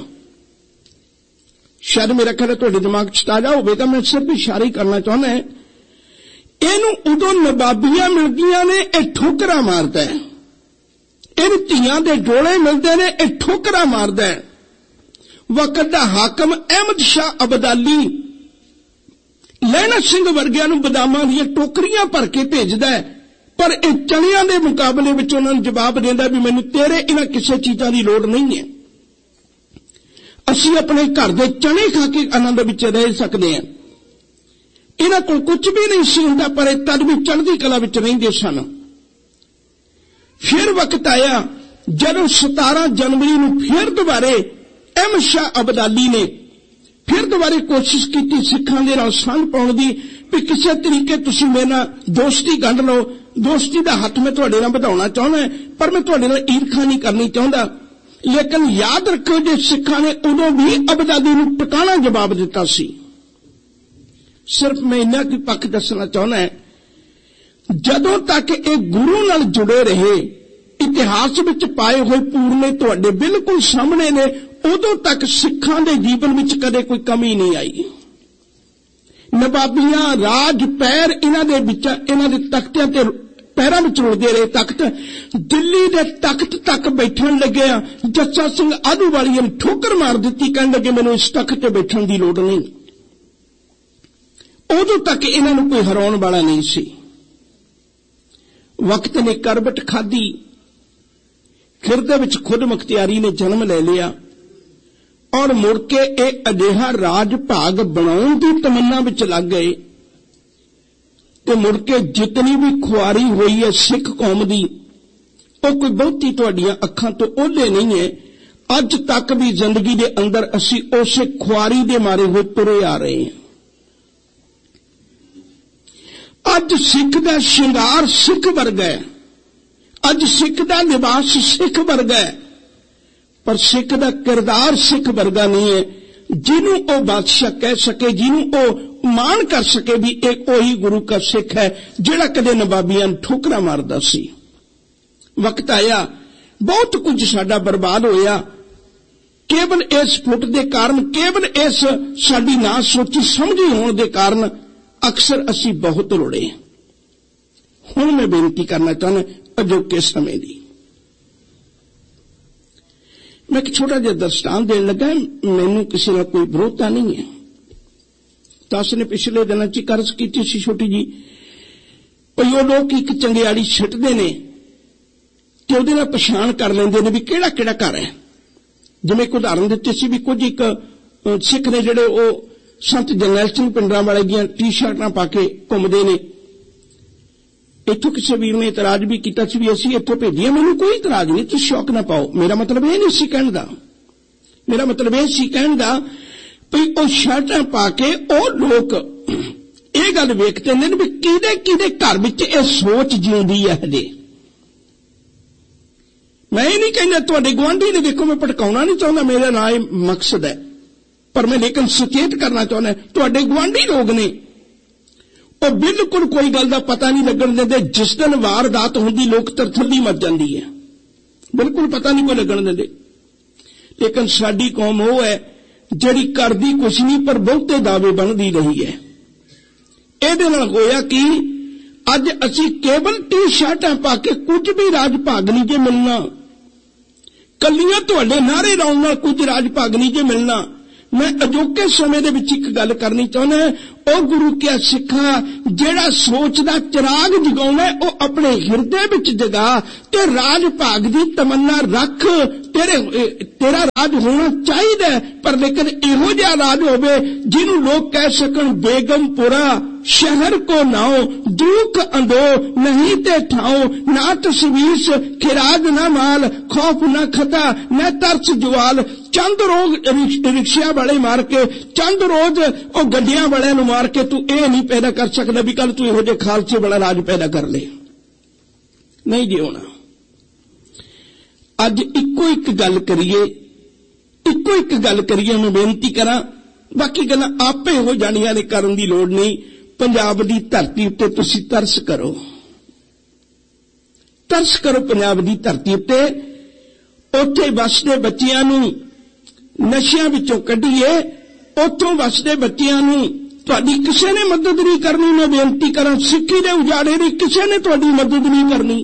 ਸ਼ਾਇਦ ਮੇਰਾ ਖਿਆਲ ਤੁਹਾਡੇ ਦਿਮਾਗ 'ਚ ਤਾਜ਼ਾ ਹੋਵੇਗਾ, ਮੈਂ ਸਿਰਫ ਇਸ਼ਾਰਾ ਹੀ ਕਰਨਾ ਚਾਹੁੰਦਾ, ਇਹਨੂੰ ਉਦੋਂ ਨਵਾਬੀਆਂ ਮਿਲਦੀਆਂ ਨੇ, ਇਹ ਠੋਕਰਾਂ ਮਾਰਦਾ ਹੈ। ਇਹਨੂੰ ਧੀਆਂ ਦੇ ਡੋਲੇ ਮਿਲਦੇ ਨੇ, ਇਹ ਠੋਕਰਾਂ ਮਾਰਦਾ ਹੈ। ਵਕਤ ਦਾ ਹਾਕਮ ਅਹਿਮਦ ਸ਼ਾਹ ਅਬਦਾਲੀ ਲਹਿਣਾ ਸਿੰਘ ਵਰਗਿਆਂ ਨੂੰ ਬਦਾਮਾਂ ਦੀਆਂ ਟੋਕਰੀਆਂ ਭਰ ਕੇ ਭੇਜਦਾ ਹੈ, ਪਰ ਇਹ ਚਣਿਆਂ ਦੇ ਮੁਕਾਬਲੇ ਵਿੱਚ ਉਹਨਾਂ ਨੂੰ ਜਵਾਬ ਦਿੰਦਾ ਵੀ ਮੈਨੂੰ ਤੇਰੇ ਇਹਨਾਂ ਕਿਸੇ ਚੀਜ਼ਾਂ ਦੀ ਲੋੜ ਨਹੀਂ ਹੈ। ਅਸੀਂ ਆਪਣੇ ਘਰ ਦੇ ਚਣੇ ਖਾ ਕੇ ਆਨੰਦ ਵਿੱਚ ਰਹਿ ਸਕਦੇ ਹਾਂ। ਇਹਨਾਂ ਕੋਲ ਕੁਝ ਵੀ ਨਹੀਂ ਸੀ ਹੁੰਦਾ, ਪਰ ਇਹ ਤਦ ਵੀ ਚੜ੍ਹਦੀ ਕਲਾ ਵਿੱਚ ਰਹਿੰਦੇ ਸਨ। ਫਿਰ ਵਕਤ ਆਇਆ ਜਦੋਂ ਸਤਾਰਾਂ ਜਨਵਰੀ ਨੂੰ ਫਿਰ ਦੁਬਾਰੇ ਅਹਿਮਦ ਸ਼ਾਹ ਅਬਦਾਲੀ ਨੇ ਫਿਰ ਦੁਬਾਰੇ ਕੋਸ਼ਿਸ਼ ਕੀਤੀ ਸਿੱਖਾਂ ਦੇ ਨਾਲ ਸੰਗ ਪਾਉਣ ਦੀ, ਵੀ ਕਿਸੇ ਤਰੀਕੇ ਤੁਸੀਂ ਮੇਰੇ ਨਾਲ ਦੋਸਤੀ ਗੰਢ ਲਓ। ਦੋਸਤੀ ਦਾ ਹੱਥ ਮੈਂ ਤੁਹਾਡੇ ਨਾਲ ਵਧਾਉਣਾ ਚਾਹੁੰਦਾ, ਪਰ ਮੈਂ ਤੁਹਾਡੇ ਨਾਲ ਈਰਖਾ ਨਹੀਂ ਕਰਨੀ ਚਾਹੁੰਦਾ। ਲੇਕਿਨ ਯਾਦ ਰੱਖੋ, ਜੇ ਸਿੱਖਾਂ ਨੇ ਉਦੋਂ ਵੀ ਅਬਦਾਲੀ ਨੂੰ ਟਿਕਾਣਾ ਜਵਾਬ ਦਿੱਤਾ ਸੀ। ਸਿਰਫ ਮੈਂ ਇੰਨਾ ਕੁ ਪੱਖ ਦੱਸਣਾ ਚਾਹੁੰਦਾ, ਜਦੋਂ ਤੱਕ ਇਹ ਗੁਰੂ ਨਾਲ ਜੁੜੇ ਰਹੇ, ਇਤਿਹਾਸ ਵਿੱਚ ਪਾਏ ਹੋਏ ਪੂਰਨੇ ਤੁਹਾਡੇ ਬਿਲਕੁਲ ਸਾਹਮਣੇ ਨੇ, ਉਦੋਂ ਤੱਕ ਸਿੱਖਾਂ ਦੇ ਜੀਵਨ ਵਿੱਚ ਕਦੇ ਕੋਈ ਕਮੀ ਨਹੀਂ ਆਈ। ਨਵਾਬੀਆਂ, ਰਾਜ, ਪੈਰ ਇਹਨਾਂ ਦੇ ਵਿੱਚ, ਇਹਨਾਂ ਦੇ ਤਖਤਿਆਂ ਤੇ ਪੈਰਾਂ ਵਿੱਚ ਰੁਲਦੇ ਰਹੇ। ਤਖਤ ਦਿੱਲੀ ਦੇ ਤਖਤ ਤੱਕ ਬੈਠਣ ਲੱਗਿਆ, ਜੱਸਾ ਸਿੰਘ ਆਹਲੂਵਾਲੀਆ ਨੇ ਠੋਕਰ ਮਾਰ ਦਿੱਤੀ, ਕਹਿਣ ਲੱਗੇ ਮੈਨੂੰ ਇਸ ਤਖਤ ਤੇ ਬੈਠਣ ਦੀ ਲੋੜ ਨਹੀਂ। ਉਦੋਂ ਤੱਕ ਇਹਨਾਂ ਨੂੰ ਕੋਈ ਹਰਾਉਣ ਵਾਲਾ ਨਹੀਂ ਸੀ। ਵਕਤ ਨੇ ਕਰਬਟ ਖਾਧੀ, ਖਿਰਦੇ ਵਿੱਚ ਖੁਦ ਮੁਖਤਿਆਰੀ ਨੇ ਜਨਮ ਲੈ ਲਿਆ, ਔਰ ਮੁੜ ਕੇ ਇਹ ਅਜਿਹਾ ਰਾਜ ਭਾਗ ਬਣਾਉਣ ਦੀ ਤਮੰਨਾ ਵਿੱਚ ਲੱਗ ਗਏ ਤੇ ਮੁੜ ਕੇ ਜਿਤਨੀ ਵੀ ਖੁਆਰੀ ਹੋਈ ਹੈ ਸਿੱਖ ਕੌਮ ਦੀ, ਉਹ ਕੋਈ ਬਹੁਤੀ ਤੁਹਾਡੀਆਂ ਅੱਖਾਂ ਤੋਂ ਓਹਲੇ ਨਹੀਂ ਹੈ। ਅੱਜ ਤੱਕ ਵੀ ਜ਼ਿੰਦਗੀ ਦੇ ਅੰਦਰ ਅਸੀਂ ਉਸੇ ਖੁਆਰੀ ਦੇ ਮਾਰੇ ਹੋਏ ਤੁਰੇ ਆ ਰਹੇ ਹਾਂ। ਅੱਜ ਸਿੱਖ ਦਾ ਸ਼ਿੰਗਾਰ ਸਿੱਖ ਵਰਗਾ ਹੈ, ਅੱਜ ਸਿੱਖ ਦਾ ਲਿਬਾਸ ਸਿੱਖ ਵਰਗਾ ਹੈ, ਪਰ ਸਿੱਖ ਦਾ ਕਿਰਦਾਰ ਸਿੱਖ ਵਰਗਾ ਨਹੀਂ ਹੈ, ਜਿਹਨੂੰ ਉਹ ਬਾਦਸ਼ਾਹ ਕਹਿ ਸਕੇ, ਜਿਹਨੂੰ ਉਹ ਮਾਣ ਕਰ ਸਕੇ ਵੀ ਇਹ ਉਹੀ ਗੁਰੂ ਦਾ ਸਿੱਖ ਹੈ ਜਿਹੜਾ ਕਦੇ ਨਵਾਬੀਆਂ ਨੂੰ ਠੋਕਰਾਂ ਮਾਰਦਾ ਸੀ। ਵਕਤ ਆਇਆ, ਬਹੁਤ ਕੁਝ ਸਾਡਾ ਬਰਬਾਦ ਹੋਇਆ, ਕੇਵਲ ਇਸ ਫੁੱਟ ਦੇ ਕਾਰਨ, ਕੇਵਲ ਇਸ ਸਾਡੀ ਨਾ ਸੋਚੀ ਸਮਝੀ ਹੋਣ ਦੇ ਕਾਰਨ ਅਕਸਰ ਅਸੀਂ ਬਹੁਤ ਰੋੜੇ। ਹੁਣ ਮੈਂ ਬੇਨਤੀ ਕਰਨਾ ਚਾਹੁੰਦਾ ਅਜੋਕੇ ਸਮੇਂ ਦੀ, ਮੈਂ ਇੱਕ ਛੋਟਾ ਜਿਹਾ ਦਰਸ਼ਟਾਂਤ ਦੇਣ ਲੱਗਾ। ਮੈਨੂੰ ਕਿਸੇ ਨਾਲ ਕੋਈ ਵਿਰੋਧਤਾ ਨਹੀਂ ਹੈ। ਦਾਸ ਨੇ ਪਿਛਲੇ ਦਿਨਾਂ 'ਚ ਕਰਜ਼ ਕੀਤੀ ਸੀ ਛੋਟੀ ਜੀ, ਭਈ ਉਹ ਲੋਕ ਇੱਕ ਚੰਗਿਆੜੀ ਛਿੱਟਦੇ ਨੇ ਤੇ ਉਹਦੇ ਨਾਲ ਪਛਾਣ ਕਰ ਲੈਂਦੇ ਨੇ ਵੀ ਕਿਹੜਾ ਕਿਹੜਾ ਘਰ ਹੈ। ਜਿਵੇਂ ਇੱਕ ਉਦਾਹਰਨ ਦਿੱਤੀ ਸੀ ਵੀ ਕੁਝ ਇੱਕ ਸਿੱਖ ਨੇ ਜਿਹੜੇ ਉਹ ਸੰਤ ਜਰਨੈਲ ਸਿੰਘ ਪਿੰਡਰਾਂ ਵਾਲੇ ਦੀਆਂ ਟੀ-ਸ਼ਰਟਾਂ ਪਾ ਕੇ ਘੁੰਮਦੇ ਨੇ। ਇੱਥੋਂ ਕਿਸੇ ਵੀਰ ਨੇ ਇਤਰਾਜ਼ ਵੀ ਕੀਤਾ ਸੀ ਵੀ ਅਸੀਂ ਇੱਥੋਂ ਭੇਜੀਏ। ਮੈਨੂੰ ਕੋਈ ਇਤਰਾਜ਼ ਨਹੀਂ, ਤੁਸੀਂ ਸ਼ੌਕ ਨਾ ਪਾਓ। ਮੇਰਾ ਮਤਲਬ ਇਹ ਨਹੀਂ ਸੀ ਕਹਿਣ ਦਾ, ਮੇਰਾ ਮਤਲਬ ਇਹ ਸੀ ਕਹਿਣ ਦਾ ਵੀ ਉਹ ਸ਼ਰਟਾਂ ਪਾ ਕੇ ਉਹ ਲੋਕ ਇਹ ਗੱਲ ਵੇਖਦੇ ਨੇ ਵੀ ਕਿਹਦੇ ਕਿਹਦੇ ਘਰ ਵਿੱਚ ਇਹ ਸੋਚ ਜਿਉਂਦੀ ਹੈ ਹਜੇ। ਮੈਂ ਇਹ ਨਹੀਂ ਕਹਿੰਦਾ ਤੁਹਾਡੇ ਗੁਆਂਢੀ ਨੇ ਦੇਖੋ, ਮੈਂ ਭਟਕਾਉਣਾ ਨਹੀਂ ਚਾਹੁੰਦਾ, ਮੇਰਾ ਨਾ ਇਹ ਮਕਸਦ ਹੈ, ਪਰ ਮੈਂ ਲੇਕਿਨ ਸੁਚੇਤ ਕਰਨਾ ਚਾਹੁੰਦਾ ਤੁਹਾਡੇ ਗੁਆਂਢੀ ਲੋਕ ਨੇ ਉਹ ਬਿਲਕੁਲ ਕੋਈ ਗੱਲ ਦਾ ਪਤਾ ਨਹੀਂ ਲੱਗਣ ਦਿੰਦੇ। ਜਿਸ ਦਿਨ ਵਾਰਦਾਤ ਹੁੰਦੀ ਲੋਕ ਤਰਥੱਲੀ ਮੱਚ ਜਾਂਦੀ ਹੈ, ਬਿਲਕੁਲ ਪਤਾ ਨਹੀਂ ਕੋਈ ਲੱਗਣ ਦਿੰਦੇ। ਲੇਕਿਨ ਸਾਡੀ ਕੌਮ ਉਹ ਹੈ ਜਿਹੜੀ ਕਰਦੀ ਕੁਛ ਨਹੀਂ ਪਰ ਬਹੁਤੇ ਦਾਅਵੇ ਬਣਦੀ ਰਹੀ ਹੈ। ਇਹਦੇ ਨਾਲ ਹੋਇਆ ਕਿ ਅੱਜ ਅਸੀਂ ਕੇਵਲ ਟੀ-ਸ਼ਰਟਾਂ ਪਾ ਕੇ ਕੁਝ ਵੀ ਰਾਜ ਭਾਗ ਨਹੀਂ ਜੇ ਮਿਲਣਾ, ਕੱਲੀਆਂ ਤੁਹਾਡੇ ਨਾਅਰੇ ਲਾਉਣ ਨਾਲ ਕੁਝ ਰਾਜ ਭਾਗ ਨਹੀਂ ਜੇ ਮਿਲਣਾ। ਮੈਂ ਅਜੋਕੇ ਸਮੇਂ ਦੇ ਵਿੱਚ ਇੱਕ ਗੱਲ ਕਰਨੀ ਚਾਹੁੰਦਾ, ਉਹ ਗੁਰੂ ਕਿਆ ਸਿੱਖਾ ਜਿਹੜਾ ਸੋਚ ਦਾ ਚਿਰਾਗ ਜਗਾਉਣਾ ਉਹ ਆਪਣੇ ਹਿਰਦੇ ਵਿੱਚ ਜਗਾ ਤੇ ਰਾਜ ਭਾਗ ਦੀ ਤਮੰਨਾ ਰੱਖ तेरे तेरा राज होना चाहिए, पर लेकिन इहो जिहा राज होवे जिन्हों लोग कह सकन बेगमपुरा शहर को नाओ, दुख अंदो नहीं ते ठाओ, ना तस्वीस खिराज ना माल, खौफ ना खता न तरस जवाल। चंद रोज रिक्शा वाले मार के, चंद रोज ओ गड्डियां वाले नूं मार के तू ये नहीं पैदा कर सकदा भी कल तू इहो जिहे खालसे वाला राज पैदा कर ले, नहीं जी होना। अज इको एक गल करिए, इको एक गल करिए, मैं बेनती करा, बाकी गल्लां आपे हो जाणियां ने, करन दी लोड़ नहीं। पंजाब दी धरती उत्ते तुसीं तरस करो, तरस करो पंजाब दी धरती उत्ते। उत्थे वसदे बच्चियां नूं नशियां विचों कढीए, उत्थों वसदे बच्चियां नूं तुहाडी किसे ने मदद नहीं करनी। मैं बेनती करा, सिक्खी दे उजाड़े दी किसे ने तुहाडी मदद नहीं करनी।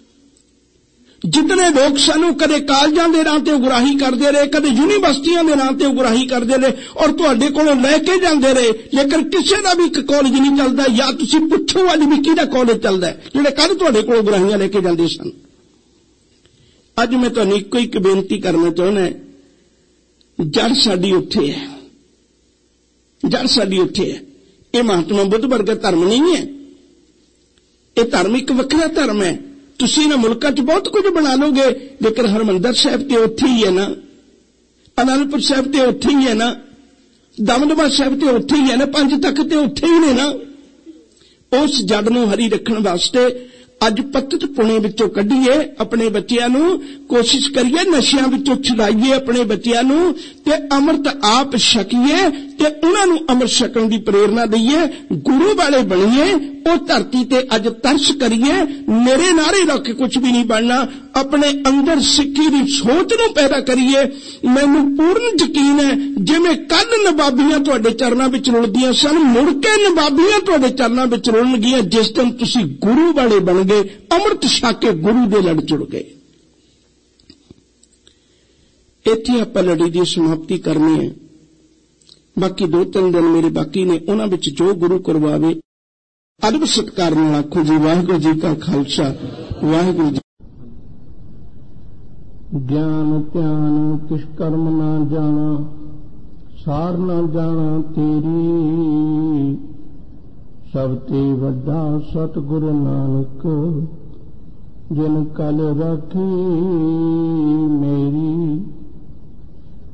जितने लोग सानू कदे कालजां दे नां ते उगराही करदे रहे, कदे यूनीवर्सिटियां दे नां ते उगराही करदे रहे और तुहाडे कोलों लैके जांदे रहे, लेकिन किसे दा भी कॉलेज नहीं चलदा। या तुसीं पुछो अज भी किहदा कॉलेज चलदा है जिहड़े कल तुहाडे कोलों उगराहियां लेके जांदे सन। अज मैं तुहानूं इक्को एक बेनती करना चाहुंदा, जड़ साडी उत्थे है, जड़ साडी उत्थे है। ये महात्मा बुद्ध वर्गा धर्म नहीं है, ये धर्म एक वखरा धर्म है। तुसीं इन्हां मुल्कां च बहुत कुछ बना लोगे, लेकिन हरमंदर साहिब ते उत्थे ही है ना, आनंदपुर साहिब ते उत्थे ही है ना, दमदमा साहिब ते उत्थे ही है ना, पंज तख्त ते उत्थे ही ने ना। उस जड़ नूं हरी रखण वास्ते अज पत्त पुणे विचों कढीए, अपने बच्चियां नूं कोशिश करिए नशियां विचों छुड़ाइए अपने बच्चियां नूं, ते अमृत आप छकीए ते उन्हां नूं अमृत छकण दी प्रेरणा दईए, गुरु वाले बणीए। ओ धरती ते अज तरस करिए, मेरे नारे रख के कुछ भी नहीं बनना, अपने अंदर सिक्खी दी सोच नूं पैदा करिए। मैनूं पूर्ण यकीन है जिवें कल नवाबियां तुहाडे चरनां विच रुलदियां सन, मुड़ के नवाबियां तुहाडे चरनां विच रुलणगीਆਂ जिस दिन तुसीं गुरु वाले बन गए, अमृत छक के गुरु दे लड़ जुड़ गए। इत्थे आपां लड़ी दी समाप्ति करनी है। बाकी दो तीन दिन मेरे बाकी ने, उन्हां विच जो गुरु करवावे अदब सत्कार नाल आखो जी वाहिगुरू जी का खालसा वाहिगुरू जी। ज्ञान ध्यान किस कर्म ना जाना, सार ना जाना तेरी, सब ते वड्डा सतगुरु नानक, जिन कल राखी मेरी।